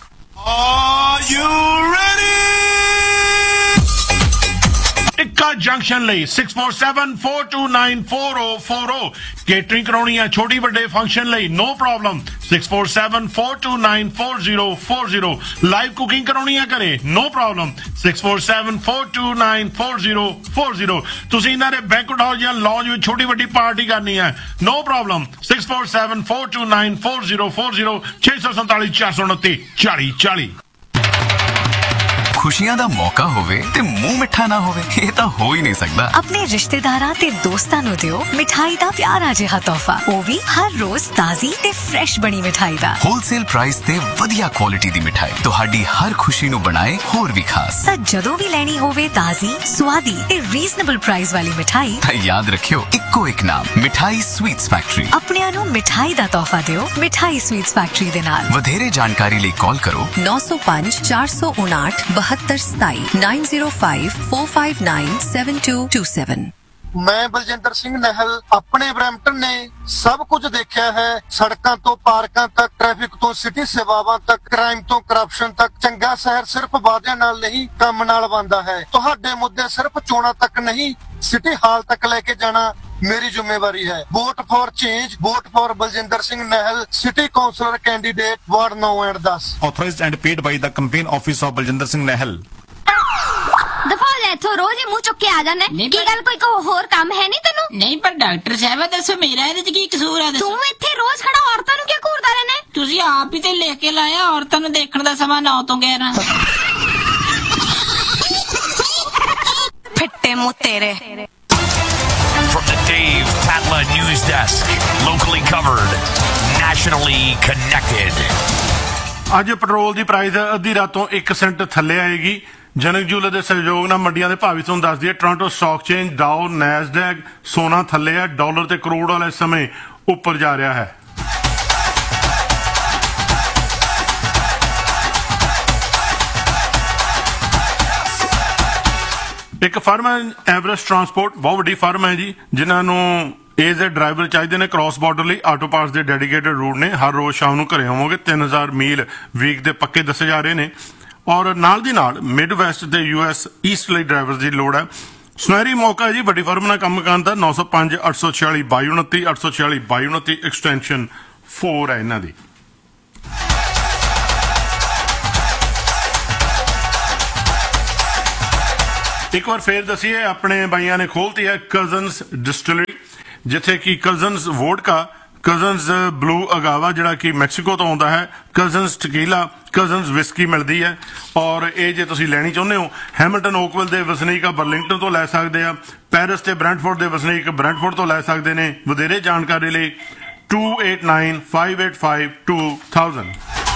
Are you ready? Tikka junction ਲਈ six four seven four two ਨਾइन four zero four zero। Catering ਕਰਾਉਣੀ ਹੈ ਛੋਟੀ ਵੱਡੇ ਫੰਕਸ਼ਨ ਲਈ no problem six four seven four two ਨਾइन four zero four zero। Live cooking ਕਰਾਉਣੀ ਹੈ ਘਰੇ no problem six four seven four two ਨਾइन four zero four zero। ਤੁਸੀਂ ਇਹਨਾਂ ਦੇ ਬੈਂਕਟ ਹਾਲ ਜਾਂ ਲੌਂਜ ਵਿੱਚ ਛੋਟੀ ਵੱਡੀ ਪਾਰਟੀ ਕਰਨੀ ਹੈ no problem six four seven four two ਨਾइन four zero four zero ਛੇ ਸੌ ਸੰਤਾਲੀ ਚਾਰ ਸੌ ਉਨੱਤੀ ਚਾਲੀ ਚਾਲੀ। ਖੁਸ਼ੀਆਂ ਦਾ ਮੌਕਾ ਹੋਵੇ ਤੇ ਮੂੰਹ ਮਿੱਠਾ ਨਾ ਹੋਵੇ, ਇਹ ਤਾਂ ਹੋ ਹੀ ਨਹੀਂ ਸਕਦਾ। ਆਪਣੇ ਰਿਸ਼ਤੇਦਾਰਾਂ ਤੇ ਦੋਸਤਾਂ ਨੂੰ ਦਿਓ ਮਿਠਾਈ ਦਾ ਪਿਆਰਾ ਜਿਹਾ ਤੋਹਫਾ, ਉਹ ਵੀ ਹਰ ਰੋਜ਼ ਤਾਜ਼ੀ ਤੇ ਫਰੈਸ਼ ਬਣੀ ਮਿਠਾਈ ਦਾ। ਹੋਲਸੇਲ ਪ੍ਰਾਈਸ ਤੇ ਵਧੀਆ ਕੁਆਲਿਟੀ ਦੀ ਮਿਠਾਈ ਤੁਹਾਡੀ ਹਰ ਖੁਸ਼ੀ ਨੂੰ ਬਣਾਏ ਹੋਰ ਵੀ ਖਾਸ। ਤਾਂ ਜਦੋਂ ਵੀ ਲੈਣੀ ਹੋਵੇ ਤਾਜ਼ੀ, ਸਵਾਦੀ ਤੇ ਰੀਜ਼ਨੇਬਲ ਪ੍ਰਾਈਸ ਵਾਲੀ ਮਿਠਾਈ ਤਾਂ ਯਾਦ ਰੱਖਿਓ ਇੱਕੋ ਇੱਕ ਨਾਮ, ਮਿਠਾਈ ਸਵੀਟਸ ਫੈਕਟਰੀ। ਆਪਣਿਆਂ ਨੂੰ ਮਿਠਾਈ ਦਾ ਤੋਹਫਾ ਦਿਓ ਮਿਠਾਈ ਸਵੀਟਸ ਫੈਕਟਰੀ ਦੇ ਨਾਲ। ਵਧੇਰੇ ਜਾਣਕਾਰੀ ਲਈ ਕਾਲ ਕਰੋ ਨੌ ਸੌ ਪੰਜ ਚਾਰ ਸੌ ਉਨਾਹਠ ਬਹੱਤਰ ਸਤਾਈ nine zero five four five nine seven to to seven. ਮੈਂ ਬਲਜਿੰਦਰ ਸਿੰਘ ਨਹਿਲ ਆਪਣੇ ਬ੍ਰੈਂਪਟਨ ਨੇ ਸਭ ਕੁਝ ਦੇਖਿਆ ਹੈ। ਸੜਕਾਂ ਤੋਂ ਪਾਰਕਾਂ ਤੱਕ, ਟ੍ਰੈਫਿਕ ਤੋਂ ਸਿਟੀ ਸੇਵਾਵਾਂ ਤੱਕ, ਕ੍ਰਾਈਮ ਤੋਂ ਕਰਪਸ਼ਨ ਤੱਕ। ਚੰਗਾ ਸ਼ਹਿਰ ਸਿਰਫ ਵਾਅਦਿਆਂ ਨਾਲ ਨਹੀਂ ਕੰਮ ਨਾਲ ਬਣਦਾ ਹੈ। ਤੁਹਾਡੇ ਮੁੱਦੇ ਸਿਰਫ ਚੋਣਾਂ ਤੱਕ ਨਹੀਂ ਸਿਟੀ ਹਾਲ ਤੱਕ ਲੈ ਕੇ ਜਾਣਾ ਮੇਰੀ ਜ਼ਿੰਮੇਵਾਰੀ ਹੈ। Vote for change, vote for Baljinder Singh ਨਹਿਲ, city councillor candidate ward ਨੌ ਐਂਡ ਦਸ। Authorized and paid by the campaign office of Baljinder Singh ਨਹਿਲ। ਦਫਾ ਲੈ ਇੱਥੋਂ, ਰੋਜ਼ ਹੀ ਮੂੰਹ ਚੁੱਕ ਕੇ ਆ ਜਾਂਦਾ। ਕੀ ਗੱਲ, ਕੋਈ ਕੋ ਹੋਰ ਕੰਮ ਹੈ ਨਹੀਂ ਤੈਨੂੰ? ਨਹੀਂ ਪਰ ਡਾਕਟਰ ਸਾਹਿਬ ਦੱਸੋ ਮੇਰਾ ਇਹਦੇ ਚ ਕੀ ਕਸੂਰ ਹੈ? ਤੂੰ ਇੱਥੇ ਰੋਜ਼ ਖੜਾ ਔਰਤਾਂ ਨੂੰ ਕਿਉਂ ਘੂਰਦਾ ਰਹਿਣਾ? ਤੁਸੀਂ ਆਪ ਹੀ ਤੇ ਲਿਖ ਕੇ ਲਾਇਆ ਔਰਤਾਂ ਨੂੰ ਦੇਖਣ ਦਾ ਸਮਾਂ ਨੌ ਤੋਂ ਗਿਆਰਾਂ। ਫਿੱਟੇ ਮੂੰਹ ਤੇਰੇ। From the Dave Tatla News Desk, locally covered, nationally connected. ਅੱਜ ਪੈਟਰੋਲ ਦੀ ਪ੍ਰਾਈਸ ਅੱਧੀ ਰਾਤੋਂ ਇੱਕ ਸੈਂਟ ਥੱਲੇ ਆਏਗੀ। ਜਨਕ ਜੂਲੇ ਦੇ ਸਹਿਯੋਗ ਨਾਲ ਮੰਡੀਆਂ ਦੇ ਭਾਅ ਵੀ ਤੁਹਾਨੂੰ ਦੱਸ ਦਈਏ। ਟੋਰਾਂਟੋ ਸਟਾਕ ਚੇਂਜ, ਡਾਓ, ਨੈਸਡੈਕ, ਸੋਨਾ ਥੱਲੇ ਹੈ। ਡਾਲਰ ਤੇ ਕਰੋੜ ਵਾਲਾ ਇਸ ਸਮੇਂ ਉੱਪਰ ਜਾ ਰਿਹਾ ਹੈ। ਇੱਕ ਫਰਮ ਹੈ ਐਵਰੈਸਟ ਟਰਾਂਸਪੋਰਟ, ਬਹੁਤ ਵੱਡੀ ਫਰਮ ਹੈ ਜੀ, ਜਿਨ੍ਹਾਂ ਨੂੰ ਏਜ ਦੇ ਡਰਾਈਵਰ ਚਾਹੀਦੇ ਨੇ ਕ੍ਰਾਸ ਬਾਰਡਰ ਲਈ। ਆਟੋ ਪਾਰਟਸ ਦੇ ਡੈਡੀਕੇਟਡ ਰੂਟ ਨੇ, ਹਰ ਰੋਜ਼ ਸ਼ਾਮ ਨੂੰ ਘਰੇ ਹੋਵੋਗੇ। ਤਿੰਨ ਹਜ਼ਾਰ ਮੀਲ ਵੀਕ ਦੇ ਪੱਕੇ ਦੱਸੇ ਜਾ ਰਹੇ ਨੇ। ਔਰ ਨਾਲ ਦੀ ਨਾਲ ਮਿਡ ਵੈਸਟ ਤੇ ਯੂ ਐਸ ਈਸਟ ਲਈ ਡਰਾਈਵਰ ਦੀ ਲੋੜ ਹੈ। ਸੁਨਹਿਰੀ ਮੌਕਾ ਜੀ ਵੱਡੀ ਫਰਮ ਨਾਲ ਕੰਮ ਕਰਨ ਦਾ। ਨੌ ਸੌ ਪੰਜ ਅੱਠ ਸੌ ਛਿਆਲੀ ਬਾਈ ਉਨੱਤੀ ਅੱਠ ਸੌ ਛਿਆਲੀ ਬਾਈ ਉਨੱਤੀ ਐਕਸਟੈਂਸ਼ਨ ਚਾਰ ਹੈ ਇਹਨਾਂ ਦੀ। ਇੱਕ ਵਾਰ ਫੇਰ ਦਸੀਏ, ਆਪਣੇ ਬਾਈਆਂ ਨੇ ਖੋਲਤੀ ਹੈ ਕਜ਼ਨਸ ਡਿਸਟਿਲਰੀ, ਜਿੱਥੇ ਕਿ ਕਜ਼ਨਸ ਵੋਡਕਾ, ਕਜ਼ਨਸ ਬਲੂ ਅਗਾਵਾ ਜਿਹੜਾ ਕਿ ਮੈਕਸੀਕੋ ਤੋਂ ਆਉਂਦਾ ਹੈ, ਕਜ਼ਨਸ ਟਕੀਲਾ, ਕਜ਼ਨਸ ਵਿਸਕੀ ਮਿਲਦੀ ਹੈ। ਔਰ ਇਹ ਜੇ ਤੁਸੀਂ ਲੈਣੀ ਚਾਹੁੰਦੇ ਹੋ, ਹੈਮਿਲਟਨ ਓਕਵਿਲ ਦੇ ਵਸਨੀਕ ਆ ਬਰਲਿੰਗਟਨ ਤੋਂ ਲੈ ਸਕਦੇ ਆ। ਪੈਰਿਸ ਤੇ ਬ੍ਰੈਂਟਫੋਰਡ ਦੇ ਵਸਨੀਕ ਬ੍ਰੈਂਟਫੋਰਡ ਤੋਂ ਲੈ ਸਕਦੇ ਨੇ। ਵਧੇਰੇ ਜਾਣਕਾਰੀ ਲਈ to eight nine five eight five to thousand.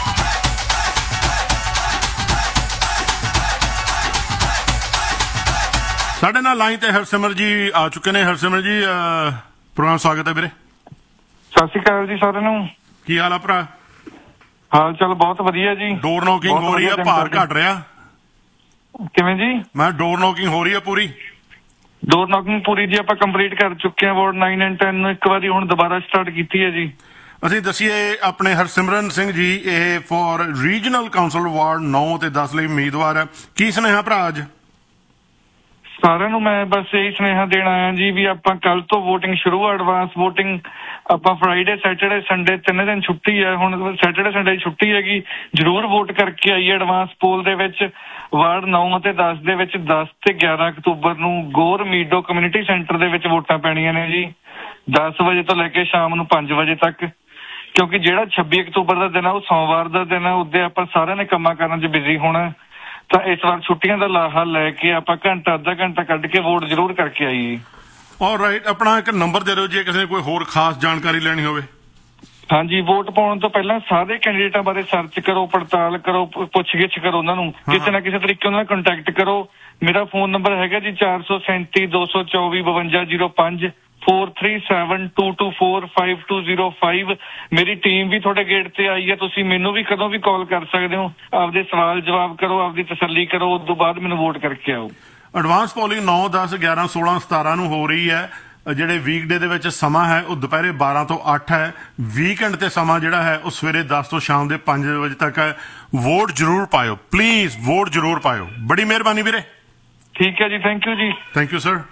ਸਾਡੇ ਨਾਲ ਲਾਈਨ ਤੇ ਹਰਸਿਮਰ ਜੀ ਆ ਚੁੱਕੇ ਨੇ। ਹਰਸਿਮਰ ਜੀ, ਪ੍ਰੋਗਰਾਮ ਸਵਾਗਤ ਹੈ ਵੀਰੇ। ਸਤਿ ਸ਼੍ਰੀ ਅਕਾਲ ਜੀ ਸਾਰਿਆਂ ਨੂੰ। ਕੀ ਹਾਲ ਆ ਭਰਾ? ਹਾਲ ਚਾਲ ਬਹੁਤ ਵਧੀਆ ਜੀ। ਡੋਰ ਨੋਕਿੰਗ ਹੋ ਰਹੀ ਆ, ਭਾਰ ਘਟ ਰਿਹਾ? ਕਿਵੇਂ ਜੀ? ਮੈਂ ਡੋਰ ਨੋਕਿੰਗ ਹੋ ਰਹੀ ਆ ਪੂਰੀ? ਡੋਰ ਨੋਕਿੰਗ ਪੂਰੀ ਜੀ ਆਪਾਂ ਕੰਪਲੀਟ ਕਰ ਚੁੱਕੇ ਹਾਂ। ਵਾਰਡ ਨਾਈਨ ਐਂਡ ਟੈਨ ਨੂੰ ਇੱਕ ਵਾਰੀ ਹੁਣ ਦੁਬਾਰਾ ਸਟਾਰਟ ਕੀਤੀ ਹੈ ਜੀ। ਅਸੀਂ ਦੱਸੀਏ, ਆਪਣੇ ਹਰਸਿਮਰਨ ਸਿੰਘ ਜੀ ਇਹ ਫॉर ਰੀਜਨਲ ਕਾਉਂਸਲ ਵਾਰਡ ਨੌ ਤੇ ਦਸ ਲਈ ਉਮੀਦਵਾਰ ਹੈ। ਕੀ ਸੁਨੇਹਾ ਭਰਾ ਅੱਜ? ਸਾਰਿਆਂ ਨੂੰ ਮੈਂ ਬਸ ਇਹੀ ਸੁਨੇਹਾ ਦੇਣ ਆਇਆ ਜੀ ਵੀ ਆਪਾਂ ਕੱਲ ਤੋਂ ਵੋਟਿੰਗ ਸ਼ੁਰੂ ਆ। ਐਡਵਾਂਸ ਵੋਟਿੰਗ ਆਪਾਂ ਫਰਾਈਡੇ ਸੈਟਰਡੇ ਸੰਡੇ ਤਿੰਨ ਦਿਨ ਛੁੱਟੀ ਹੈ। ਹੁਣ ਸੈਟਰਡੇ ਸੰਡੇ ਦੀ ਛੁੱਟੀ ਹੈਗੀ, ਜ਼ਰੂਰ ਵੋਟ ਕਰਕੇ ਆਈਏ। ਐਡਵਾਂਸ ਪੋਲ ਦੇ ਵਿੱਚ ਵਾਰਡ ਨੌ ਅਤੇ ਦਸ ਦੇ ਵਿੱਚ ਦਸ ਤੇ ਗਿਆਰਾਂ ਅਕਤੂਬਰ ਨੂੰ ਗੋਰ ਮੀਡੋ ਕਮਿਊਨਿਟੀ ਸੈਂਟਰ ਦੇ ਵਿੱਚ ਵੋਟਾਂ ਪੈਣੀਆਂ ਨੇ ਜੀ, ਦਸ ਵਜੇ ਤੋਂ ਲੈ ਕੇ ਸ਼ਾਮ ਨੂੰ ਪੰਜ ਵਜੇ ਤੱਕ। ਕਿਉਂਕਿ ਜਿਹੜਾ ਛੱਬੀ ਅਕਤੂਬਰ ਦਾ ਦਿਨ ਆ ਉਹ ਸੋਮਵਾਰ ਦਾ ਦਿਨ ਆ, ਉਹਦੇ ਆਪਾਂ ਸਾਰਿਆਂ ਨੇ ਕੰਮਾਂ ਕਾਰਾਂ 'ਚ ਬਿਜ਼ੀ ਹੋਣਾ। ਤਾਂ ਇਸ ਵਾਰ ਛੁੱਟੀਆਂ ਦਾ ਲਾਹਾ ਲੈ ਕੇ ਆਪਾਂ ਘੰਟਾ ਅੱਧਾ ਘੰਟਾ ਕੱਢ ਕੇ ਵੋਟ ਜ਼ਰੂਰ ਕਰਕੇ ਆਈਏ। ਆਲਰਾਈਟ, ਆਪਣਾ ਇੱਕ ਨੰਬਰ ਦੇ ਦਿਓ ਜੇ ਕਿਸੇ ਨੇ ਕੋਈ ਹੋਰ ਖਾਸ ਜਾਣਕਾਰੀ ਲੈਣੀ ਹੋਵੇ। ਹਾਂਜੀ, ਵੋਟ ਪਾਉਣ ਤੋਂ ਪਹਿਲਾਂ ਸਾਰੇ ਕੈਂਡੀਡੇਟਾਂ ਬਾਰੇ ਸਰਚ ਕਰੋ, ਪੜਤਾਲ ਕਰੋ, ਪੁੱਛ ਗਿੱਛ ਕਰੋ, ਉਹਨਾਂ ਨੂੰ ਕਿਸੇ ਨਾ ਕਿਸੇ ਤਰੀਕੇ ਨਾਲ ਕੰਟੈਕਟ ਕਰੋ। ਮੇਰਾ ਫੋਨ ਨੰਬਰ ਹੈਗਾ ਜੀ ਚਾਰ ਸੌ ਸੈਂਤੀ ਦੋ ਸੌ ਚੌਵੀ ਬਵੰਜਾ ਜ਼ੀਰੋ ਪੰਜ four three seven to two four five two zero five. ਮੇਰੀ ਟੀਮ ਵੀ ਤੁਹਾਡੇ ਗੇਟ ਤੇ ਆਈ ਹੈ, ਤੁਸੀਂ ਮੈਨੂੰ ਵੀ ਕਦੋਂ ਵੀ ਕਾਲ ਕਰ ਸਕਦੇ ਹੋ। ਆਪਦੇ ਸਵਾਲ ਜਵਾਬ ਕਰੋ, ਆਪਦੀ ਤਸੱਲੀ ਕਰੋ, ਉਸ ਤੋਂ ਬਾਅਦ ਮੈਨੂੰ ਵੋਟ ਕਰਕੇ ਆਓ। ਐਡਵਾਂਸ ਪੋਲਿੰਗ ਨੌ ਦਸ ਗਿਆਰਾਂ ਸੋਲਾਂ ਸਤਾਰਾਂ ਨੂੰ ਹੋ ਰਹੀ ਹੈ। ਜਿਹੜੇ ਵੀਕਡੇ ਦੇ ਵਿੱਚ ਸਮਾਂ ਹੈ ਉਹ ਦੁਪਹਿਰੇ ਬਾਰਾਂ ਤੋਂ ਅੱਠ ਹੈ। ਵੀਕਐਂਡ ਤੇ ਸਮਾਂ ਜਿਹੜਾ ਹੈ ਉਹ ਸਵੇਰੇ ਦਸ ਤੋਂ ਸ਼ਾਮ ਦੇ ਪੰਜ ਵਜੇ ਤੱਕ ਹੈ। ਵੋਟ ਜ਼ਰੂਰ ਪਾਇਓ, ਪਲੀਜ਼ ਵੋਟ ਜ਼ਰੂਰ ਪਾਇਓ। ਬੜੀ ਮਿਹਰਬਾਨੀ ਵੀਰੇ। ਠੀਕ ਹੈ ਜੀ, ਥੈਂਕ ਯੂ ਜੀ। Thank you sir.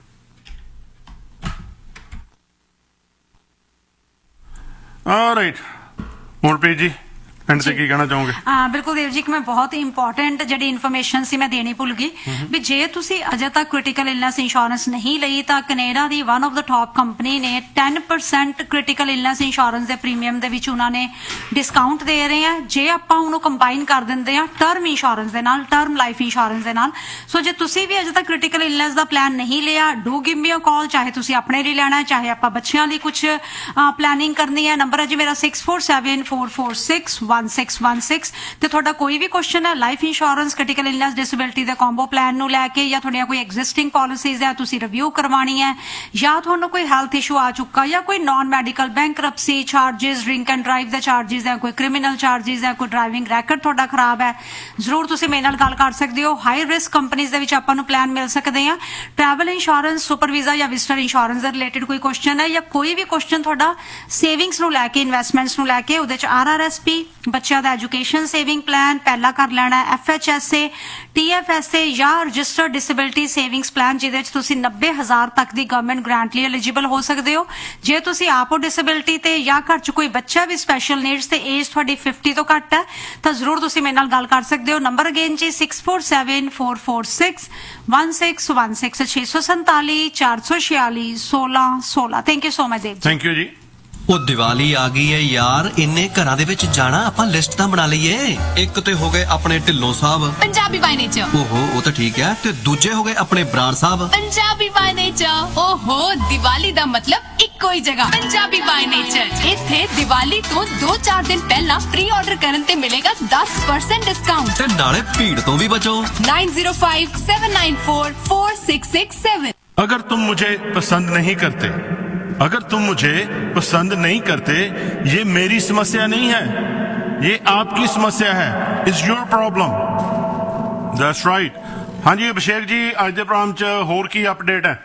ਆਲਰਾਈਟ, ਹੁਣ ਪੀ ਜੀ ਐਂਡ ਤੇ ਕੀ ਕਹਿਣਾ ਚਾਹੋਗੇ? ਹਾਂ ਬਿਲਕੁਲ ਦੇਵ ਜੀ, ਕਿ ਮੈਂ ਬਹੁਤ ਇੰਪੋਰਟੈਂਟ ਜਿਹੜੀ ਇਨਫੋਰਮੇਸ਼ਨ ਸੀ ਮੈਂ ਦੇਣੀ ਭੁੱਲ ਗਈ ਵੀ ਜੇ ਤੁਸੀਂ ਅਜੇ ਤੱਕ ਕ੍ਰਿਟੀਕਲ ਇਲਨੈਸ ਇੰਸ਼ੋਰੈਂਸ ਨਹੀਂ ਲਈ ਤਾਂ Canada the one of the top company ਨੇ ਦਸ ਪਰਸੈਂਟ ਕ੍ਰਿਟੀਕਲ ਇਲਨੈਸ ਇੰਸ਼ੋਰੈਂਸ ਦੇ ਪ੍ਰੀਮੀਅਮ ਦੇ ਵਿੱਚ ਉਹਨਾਂ ਨੇ ਡਿਸਕਾਊਂਟ ਦੇ ਰਹੇ ਆ ਜੇ ਆਪਾਂ ਉਹਨੂੰ ਕੰਬਾਈਨ ਕਰ ਦਿੰਦੇ ਆ ਟਰਮ ਇੰਸ਼ੋਰੈਂਸ ਦੇ ਨਾਲ, ਟਰਮ ਲਾਈਫ ਇੰਸ਼ੋਰੈਂਸ ਦੇ ਨਾਲ। ਸੋ ਜੇ ਤੁਸੀਂ ਵੀ ਅਜੇ ਤੱਕ ਕ੍ਰਿਟੀਕਲ ਇਲਨੈਸ ਦਾ ਪਲਾਨ ਨਹੀਂ ਲਿਆ, ਡੂ ਗਿਵ ਮੀ ਅ ਕਾਲ, ਚਾਹੇ ਤੁਸੀਂ ਆਪਣੇ ਲਈ ਲੈਣਾ ਹੈ ਚਾਹੇ ਆਪਾਂ ਬੱਚਿਆਂ ਲਈ ਕੁਝ ਪਲੈਨਿੰਗ ਕਰਨੀ ਹੈ। ਨੰਬਰ ਹੈ ਜੀ ਮੇਰਾ six four seven four four six one six one six. ਤੇ ਤੁਹਾਡਾ ਕੋਈ ਵੀ ਕੁਐਸਚਨ ਹੈ life insurance, critical illness, disability ਦੇ ਕੰਬੋ ਪਲਾਨ ਨੂੰ ਲੈ ਕੇ, ਜਾਂ ਤੁਹਾਡੀਆਂ ਕੋਈ ਐਗਜ਼ਿਸਟਿੰਗ ਪਾਲਿਸੀਜ਼ ਹੈ ਤੁਸੀਂ ਰਿਵਿਊ ਕਰਵਾਉਣੀ ਹੈ, ਜਾਂ ਤੁਹਾਨੂੰ ਕੋਈ ਹੈਲਥ ਇਸ਼ੂ ਆ ਚੁੱਕਾ, ਜਾਂ ਕੋਈ non medical bankruptcy charges, drink and drive ਦੇ ਚਾਰजेस ਹੈ, ਕੋਈ ਕ੍ਰਿਮੀਨਲ ਚਾਰजेस ਹੈ, ਕੋਈ ਡਰਾਈਵਿੰਗ ਰੈਕੋਰਡ ਤੁਹਾਡਾ ਖਰਾਬ ਹੈ, ਜ਼ਰੂਰ ਤੁਸੀਂ ਮੇਰੇ ਨਾਲ ਗੱਲ ਕਰ ਸਕਦੇ ਹੋ। ਹਾਈ ਰਿਸਕ ਕੰਪਨੀਆਂ ਦੇ ਵਿੱਚ ਆਪਾਂ ਨੂੰ ਪਲਾਨ ਮਿਲ ਸਕਦੇ ਆ। ਟਰੈਵਲ ਇੰਸ਼ੋਰੈਂਸ, ਸੁਪਰ ਵੀਜ਼ਾ ਜਾਂ ਵਿਜ਼ਟਰ ਇੰਸ਼ੋਰੈਂਸ ਦੇ ਰਿਲੇਟਡ ਕੋਈ ਕੁਐਸਚਨ ਹੈ ਜਾਂ ਕੋਈ ਵੀ ਕੁਐਸਚਨ ਤੁਹਾਡਾ ਸੇਵਿੰਗਸ ਨੂੰ ਲੈ ਕੇ, ਇਨਵੈਸਟਮੈਂਟਸ ਨੂੰ ਲੈ ਕੇ, ਉਹਦੇ ਚ ਆਰ ਆਰ ਐਸ ਪੀ, ਬੱਚਿਆਂ ਦਾ ਐਜੂਕੇਸ਼ਨ ਸੇਵਿੰਗ ਪਲਾਨ ਪਹਿਲਾ ਕਰ ਲੈਣਾ, F H S A, T F S A ਜਾਂ ਰਜਿਸਟਰਡ ਡਿਸੇਬਿਲਿਟੀ ਸੇਵਿੰਗਸ ਪਲਾਨ ਜਿਹਦੇ ਚ ਤੁਸੀਂ ਨੱਬੇ ਹਜ਼ਾਰ ਤੱਕ ਦੀ ਗਵਰਨਮੈਂਟ ਗ੍ਰਾਂਟ ਲਈ ਐਲੀਜੀਬਲ ਹੋ ਸਕਦੇ ਹੋ। ਜੇ ਤੁਸੀਂ ਆਪੋ ਡਿਸੇਬਿਲਿਟੀ ਤੇ ਜਾਂ ਘਰ ਚ ਕੋਈ ਬੱਚਾ ਵੀ ਸਪੈਸ਼ਲ ਨੀਡਸ ਤੇ ਏਜ ਤੁਹਾਡੀ ਫਿਫਟੀ ਤੋਂ ਘੱਟ ਹੈ ਤਾਂ ਜ਼ਰੂਰ ਤੁਸੀਂ ਮੇਰੇ ਨਾਲ ਗੱਲ ਕਰ ਸਕਦੇ ਹੋ। Number again G six four seven four four six one six one six ਛੇ ਸੌ ਸੰਤਾਲੀ ਚਾਰ ਸੌ ਛਿਆਲੀ ਸੋਲਾਂ ਸੋਲਾਂ। Thank you so much Dev. Thank you ਜੀ। ਉਹ ਦੀਵਾਲੀ ਆ ਗਈ ਹੈ ਯਾਰ, ਇੰਨੇ ਘਰਾਂ ਦੇ ਵਿੱਚ ਜਾਣਾ, ਆਪਾਂ ਲਿਸਟ ਤਾਂ ਬਣਾ ਲਈਏ। ਇੱਕ ਤੇ ਹੋ ਗਏ ਆਪਣੇ ਢਿੱਲੋਂ ਸਾਹਿਬ ਪੰਜਾਬੀ ਬਾਈ ਨੇਚਰ, ਓਹੋ ਉਹ ਤਾਂ ਠੀਕ ਹੈ, ਤੇ ਦੂਜੇ ਹੋ ਗਏ ਆਪਣੇ ਬਰਾੜ ਸਾਹਿਬ ਪੰਜਾਬੀ ਬਾਈ ਨੇਚਰ। ਓਹੋ ਦੀਵਾਲੀ ਦਾ ਮਤਲਬ ਇੱਕੋ ਹੀ ਜਗ੍ਹਾ ਪੰਜਾਬੀ ਬਾਈ ਨੇਚਰ। ਇੱਥੇ ਦੀਵਾਲੀ ਤੋਂ ਦੋ ਚਾਰ ਦਿਨ ਪਹਿਲਾਂ ਪ੍ਰੀ ਆਰਡਰ ਕਰਨ ਤੇ ਮਿਲੇਗਾ ਦਸ ਪਰਸੈਂਟ ਡਿਸਕਾਊਂਟ ਤੇ ਨਾਲੇ ਭੀੜ ਤੋਂ ਵੀ ਬਚੋ। Nine zero five seven nine four four six six seven. अगर तुम मुझे पसंद नहीं करते, अगर तुम मुझे पसंद नहीं करते, ये मेरी समस्या नहीं है, ये आपकी समस्या है। It's your problem. That's right. ਹਾਂਜੀ ਅਭਿਸ਼ੇਕ ਜੀ, ਅੱਜ ਦੇ ਪ੍ਰੋਗਰਾਮ 'ਚ ਹੋਰ ਕੀ ਅਪਡੇਟ ਹੈ?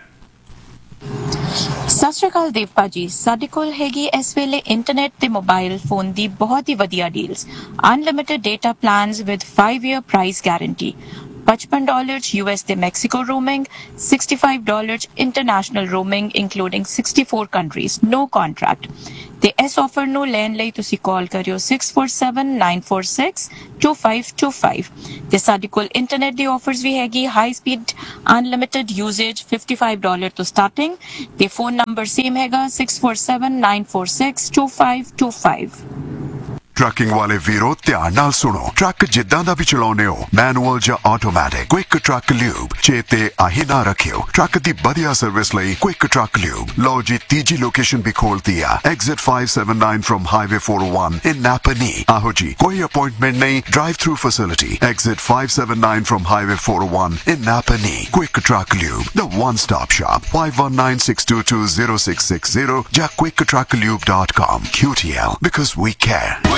ਸਤਿ ਸ਼੍ਰੀ ਅਕਾਲ ਦੇਵ ਭਾਜੀ, ਸਾਡੇ ਕੋਲ ਹੈਗੀ ਇਸ ਵੇਲੇ ਇੰਟਰਨੈਟ ਤੇ ਮੋਬਾਈਲ ਫੋਨ ਦੀ ਬਹੁਤ ਹੀ ਵਧੀਆ deals. Unlimited data plans with five year price guarantee, fifty dollars U S ਤੇ Mexico roaming, sixty-five dollars international roaming including sixty-four countries, no contract। ਤੇ ਇਸ ਆਫਰ ਨੂੰ ਲੈਣ ਲਈ ਤੁਸੀਂ ਕਾਲ ਕਰਿਓ six four seven nine four six two five two five। ਤੇ ਸਾਡੇ ਕੋਲ ਇੰਟਰਨੈਟ ਦੀ ਆਫਰਸ ਵੀ ਹੈਗੀ, high speed unlimited ਯੂਜ਼ੇਜ fifty-five dollars ਤੋਂ ਸਟਾਰਟਿੰਗ। ਤੇ ਫੋਨ ਨੰਬਰ ਸੇਮ ਹੈਗਾ six four seven nine four six two five two five। Trucking ਵਾਲੇ ਵੀਰੋ ਧਿਆਨ ਨਾਲ ਸੁਣੋ, ਟਰੱਕ ਜਿੱਦਾਂ ਦਾ ਵੀ ਚਲਾਉਂਦੇ ਹੋ, ਮੈਨੂਅਲ ਜਾਂ ਆਟੋਮੈਟਿਕ, ਕੁਇਕ ਟਰੱਕ ਲਿਊਬ ਚੇਤੇ ਆਹੀ ਨਾ ਰੱਖਿਓ। ਟਰੱਕ ਦੀ ਵਧੀਆ ਸਰਵਿਸ ਲਈ ਕੁਇਕ ਟਰੱਕ ਲਿਊਬ। ਲਓ ਜੀ ਤੀਜੀ ਲੋਕੇਸ਼ਨ ਵੀ ਖੋਲਤੀ ਆ, exit five seventy-nine firm highway four oh one ਇਨ ਨਾਪਨੀ। ਆਹੋ ਜੀ, ਕੋਈ ਅਪਾਇੰਟਮੈਂਟ ਨਹੀਂ, drive through facility, exit five seventy-nine firm highway four oh one in ਨਾਪਨੀ। Quick truck lube, the one stop shop, five one nine six two two zero six six zero ਜਾਂ quick truck lube dot com। Q T L, because we care।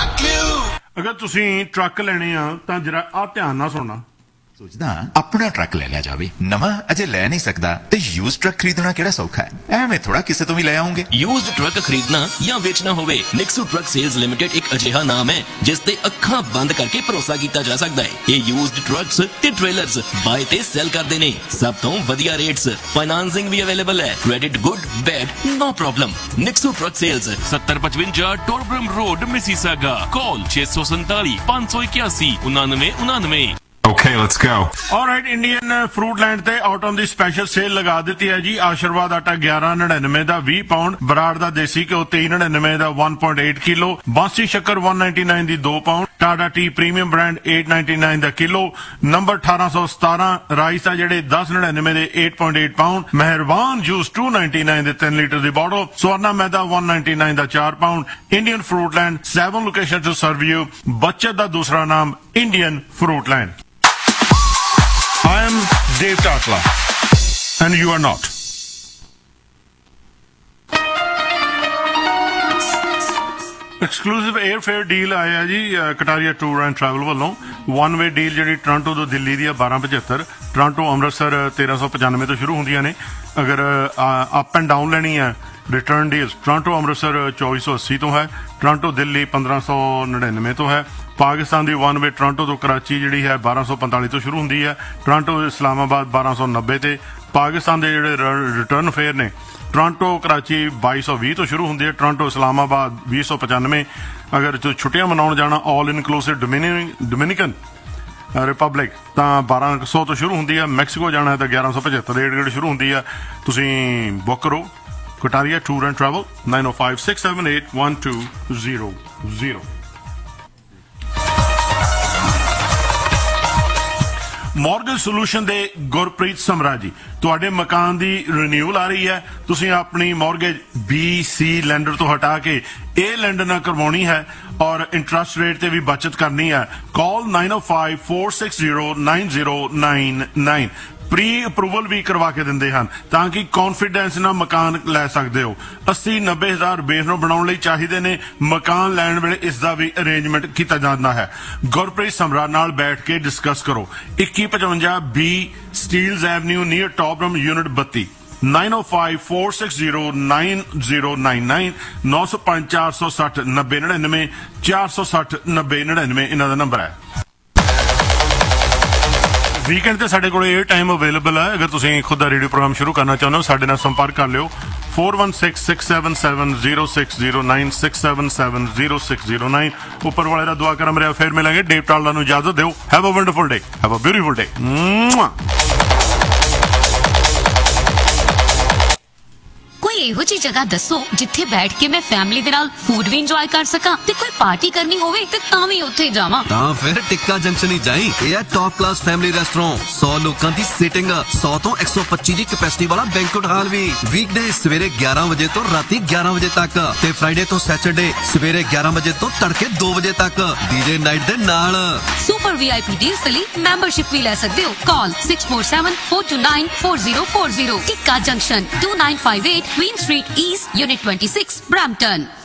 ਅਗਰ ਤੁਸੀਂ ਟਰੱਕ ਲੈਣੇ ਆ ਤਾਂ ਜਰਾ ਆ ਧਿਆਨ ਨਾਲ ਸੁਣਨਾ। ਸੋਚਦਾ ਆਪਣਾ ਟਰੱਕ ਲੈ ਲਿਆ ਜਾਵੇ, ਨਵਾਂ ਅਜੇ ਲੈ ਨਹੀਂ ਸਕਦਾ ਤੇ ਯੂਜ਼ਡ ਟਰੱਕ ਖਰੀਦਣਾ ਕਿਹੜਾ ਸੌਖਾ ਹੈ? ਐਵੇਂ ਥੋੜਾ ਕਿਸੇ ਤੋਂ ਵੀ ਲੈ ਆਉਂਗੇ। ਯੂਜ਼ਡ ਟਰੱਕ ਖਰੀਦਣਾ ਜਾਂ ਵੇਚਣਾ ਹੋਵੇ, ਨਿਕਸੂ ਟਰੱਕ ਸੇਲਜ਼ ਲਿਮਿਟਿਡ ਇੱਕ ਅਜਿਹਾ ਨਾਮ ਹੈ ਜਿਸ ਤੇ ਅੱਖਾਂ ਬੰਦ ਕਰਕੇ ਭਰੋਸਾ ਕੀਤਾ ਜਾ ਸਕਦਾ ਹੈ। ਇਹ ਯੂਜ਼ਡ ਟਰੱਕਸ ਤੇ ਟ੍ਰੇਲਰਸ ਬਾਏ ਤੇ ਸੈਲ ਕਰਦੇ ਨੇ, ਸਭ ਤੋਂ ਵਧੀਆ ਰੇਟਸ, ਫਾਈਨਾਂਸਿੰਗ ਵੀ ਅਵੇਲੇਬਲ ਹੈ, credit good bed no problem. ਨਿਕਸੂ truck sales seventy fifty-five ਟੋਰਬਰਮ road Mississauga, call six four seven five five one eight nine nine nine। Okay, let's go. Alright, Indian fruit land ਤੇ ਆਟਮ ਦੀ ਸਪੈਸ਼ਲ ਸੇਲ ਲਗਾ ਦਿੱਤੀ ਹੈ ਜੀ। ਆਸ਼ੀਰਵਾਦ ਆਟਾ eleven ninety-nine ਦਾ twenty ਪਾਉਂਡ, ਬਰਾੜ ਦਾ ਦੇਸੀ ਘਿਓ three ninety-nine ਦਾ one point eight ਕਿਲੋ, ਬਾਂਸੀ ਸ਼ੱਕਰ one ninety-nine ਦੀ two pound, Tata T premium brand eight ninety-nine ਦਾ kilo, number eighteen seventeen rice ਆ ਜਿਹੜੇ ten ninety-nine ਦੇ eight point eight pound, ਮਹਿਰਬਾਨ juice two ninety-nine ਦੇ three litre the bottle, Swarna Maida one ninety-nine the four pound. Indian fruit land, seven location to serve you. ਬੱਚਤ ਦਾ ਦੂਸਰਾ ਨਾਮ Indian fruit land. I am Dave Tatla, and you are not. Exclusive 에ਅਰਫੇਅਰ deal ਆਇਆ ਜੀ ਕਟਾਰੀਆ ਟੂਰ ਐਂਡ ਟਰੈਵਲ ਵੱਲੋਂ। ਵਨ ਵੇ ਡੀਲ ਜਿਹੜੀ ਟੋਰਾਂਟੋ ਤੋਂ ਦਿੱਲੀ ਦੀ ਆ twelve seventy-seven, Toronto Amritsar thirteen ninety-five ਤੋਂ ਸ਼ੁਰੂ ਹੁੰਦੀਆਂ ਨੇ। ਅਗਰ ਅਪ ਐਂਡ ਡਾਊਨ ਲੈਣੀ ਹੈ, ਰਿਟਰਨ ਡੀਲ ਟੋਰਾਂਟੋ ਅੰਮ੍ਰਿਤਸਰ ਚੌਵੀ eighty ਤੋਂ ਹੈ, ਟੋਰਾਂਟੋ ਦਿੱਲੀ fifteen ninety-nine ਤੋਂ ਹੈ। ਪਾਕਿਸਤਾਨ ਦੀ ਵਨ ਵੇ ਟੋਰਾਂਟੋ ਤੋਂ ਕਰਾਚੀ ਜਿਹੜੀ ਹੈ twelve forty-five ਤੋਂ ਸ਼ੁਰੂ ਹੁੰਦੀ ਹੈ, ਟੋਰਾਂਟੋ ਇਸਲਾਮਾਬਾਦ twelve ninety ਤੇ। ਪਾਕਿਸਤਾਨ ਦੇ ਜਿਹੜੇ ਰਿਟਰਨ ਫੇਅਰ ਨੇ, ਟੋਰਾਂਟੋ ਕਰਾਚੀ twenty twenty ਤੋਂ ਸ਼ੁਰੂ ਹੁੰਦੀ ਹੈ, ਟੋਰਾਂਟੋ ਇਸਲਾਮਾਬਾਦ twenty ninety। ਅਗਰ ਜੋ ਛੁੱਟੀਆਂ ਮਨਾਉਣ ਜਾਣਾ ਆਲ ਇਨਕਲੂਸਿਵ ਡੋਮਿਨਿਕਨ ਰਿਪਬਲਿਕ ਤਾਂ twelve hundred ਤੋਂ ਸ਼ੁਰੂ ਹੁੰਦੀ ਹੈ। ਮੈਕਸੀਕੋ ਜਾਣਾ ਹੈ ਤਾਂ eleven seventy-five ਰੇਟ ਗੇੜ ਸ਼ੁਰੂ ਹੁੰਦੀ ਹੈ। ਤੁਸੀਂ ਬੁੱਕ ਕਰੋ Kataria tour and travel nine oh five six seven eight one two zero zero। Mortgage solution ਦੇ ਗੁਰਪ੍ਰੀਤ ਸਮਰਾ ਜੀ, ਤੁਹਾਡੇ ਮਕਾਨ ਦੀ ਰੀਨਿਊਅਲ ਆ ਰਹੀ ਹੈ, ਤੁਸੀਂ ਆਪਣੀ ਮੌਰਗੇਜ ਬੀ ਸੀ ਲੈਂਡਰ ਤੋਂ ਹਟਾ ਕੇ ਇਹ ਲੈਂਡਰ ਨਾਲ ਕਰਵਾਉਣੀ ਹੈ ਔਰ ਇੰਟਰਸਟ ਰੇਟ ਤੇ ਵੀ ਬਚਤ ਕਰਨੀ ਹੈ, ਕਾਲ nine oh five four six zero nine zero nine nine। Pre approval ਵੀ ਕਰਵਾ ਕੇ ਦਿੰਦੇ ਹਨ ਤਾਂ ਕਿ ਕੌਨਫੀਡੈਂਸ ਨਾਲ ਮਕਾਨ ਲੈ ਸਕਦੇ ਹੋ। अस्सी नब्बे ਹਜ਼ਾਰ ਬੇਸ ਨੂੰ ਬਣਾਉਣ ਲਈ ਚਾਹੀਦੇ ਨੇ। ਮਕਾਨ ਲੈਣ ਵੇਲੇ ਇਸ ਦਾ ਵੀ ਅਰੇਂਜਮੈਂਟ ਕੀਤਾ ਜਾਂਦਾ ਹੈ। ਗੁਰਪ੍ਰੀਤ ਸਮਰਾ ਨਾਲ ਬੈਠ ਕੇ ਡਿਸਕਸ ਕਰੋ। twenty fifty B ਸਟੀਲਜ਼ avenue near ਟੌਪਰਮ unit thirty nine oh five four six zero nine zero nine nine nine oh five four six zero ninety ninety-nine four six zero ninety ninety-nine ਇਹਨਾਂ ਦਾ ਨੰਬਰ ਹੈ। ਵੀਕਐਂਡ ਤੇ ਸਾਡੇ ਕੋਲ ਇਹ ਟਾਈਮ ਅਵੇਲੇਬਲ ਹੈ। ਅਗਰ ਤੁਸੀਂ ਖੁਦ ਦਾ ਰੇਡੀਓ ਪ੍ਰੋਗਰਾਮ ਸ਼ੁਰੂ ਕਰਨਾ ਚਾਹੁੰਦੇ ਹੋ ਸਾਡੇ ਨਾਲ ਸੰਪਰਕ ਕਰ ਲਿਓ four one six six seven seven zero six zero nine six seven seven zero six zero nine। ਉੱਪਰ ਵਾਲੇ ਦਾ ਦੁਆ ਕਰਮ ਰਿਹਾ। ਫਿਰ ਮਿਲਾਂਗੇ। ਡੇਵ ਟਾਲਦਾ ਨੂੰ ਇਜਾਜ਼ਤ ਦਿਓ। Have a wonderful day, have a beautiful ਡੇ। ਕੋਈ ਇਹੋ ਜਿਹੀ ਜਗ੍ਹਾ ਦੱਸੋ ਜਿੱਥੇ ਬੈਠ ਕੇ ਮੈਂ ਫੈਮਿਲੀ ਦੇ ਨਾਲ ਫੂਡ ਵੀ ਇੰਜੋਏ ਕਰ ਸਕਾਂ ਤੇ ਕੋਈ ਪਾਰਟੀ ਕਰਨੀ ਹੋਵੇ ਤੇ ਤਾਂ ਵੀ ਉੱਥੇ ਜਾਵਾਂ। ਤਾਂ ਫਿਰ ਟਿੱਕਾ ਜੰਕਸ਼ਨ ਹੀ ਜਾਈਂ। ਇਹ ਹੈ ਟੌਪ ਕਲਾਸ ਫੈਮਿਲੀ ਰੈਸਟੋਰੈਂਟ, ਸੌ ਲੋਕਾਂ ਦੀ ਸੀਟਿੰਗ, ਸੌ ਤੋਂ one hundred twenty ਦੀ ਕੈਪੈਸਿਟੀ ਵਾਲਾ ਬੈਂਕੁਏਟ ਹਾਲ ਵੀ। ਵੀਕਡੇ ਸਵੇਰੇ eleven ਵਜੇ ਤੋਂ ਰਾਤੀ eleven ਵਜੇ ਤੱਕ ਤੇ ਫਰਾਈਡੇ ਤੋਂ ਸੈਟਰਡੇ ਸਵੇਰੇ eleven ਵਜੇ ਤੋਂ ਤੜਕੇ two ਵਜੇ ਤੱਕ ਡੀਜੇ ਨਾਈਟ ਦੇ ਨਾਲ। ਸੁਪਰ ਵੀਆਈਪੀ ਡੀਲਸ ਲਈ ਮੈਂਬਰਸ਼ਿਪ ਵੀ ਲੈ ਸਕਦੇ ਹੋ। ਕਾਲ six four seven four two nine four zero four zero। ਟਿੱਕਾ junction two nine five eight Queen Street East, Unit twenty-six, Brampton।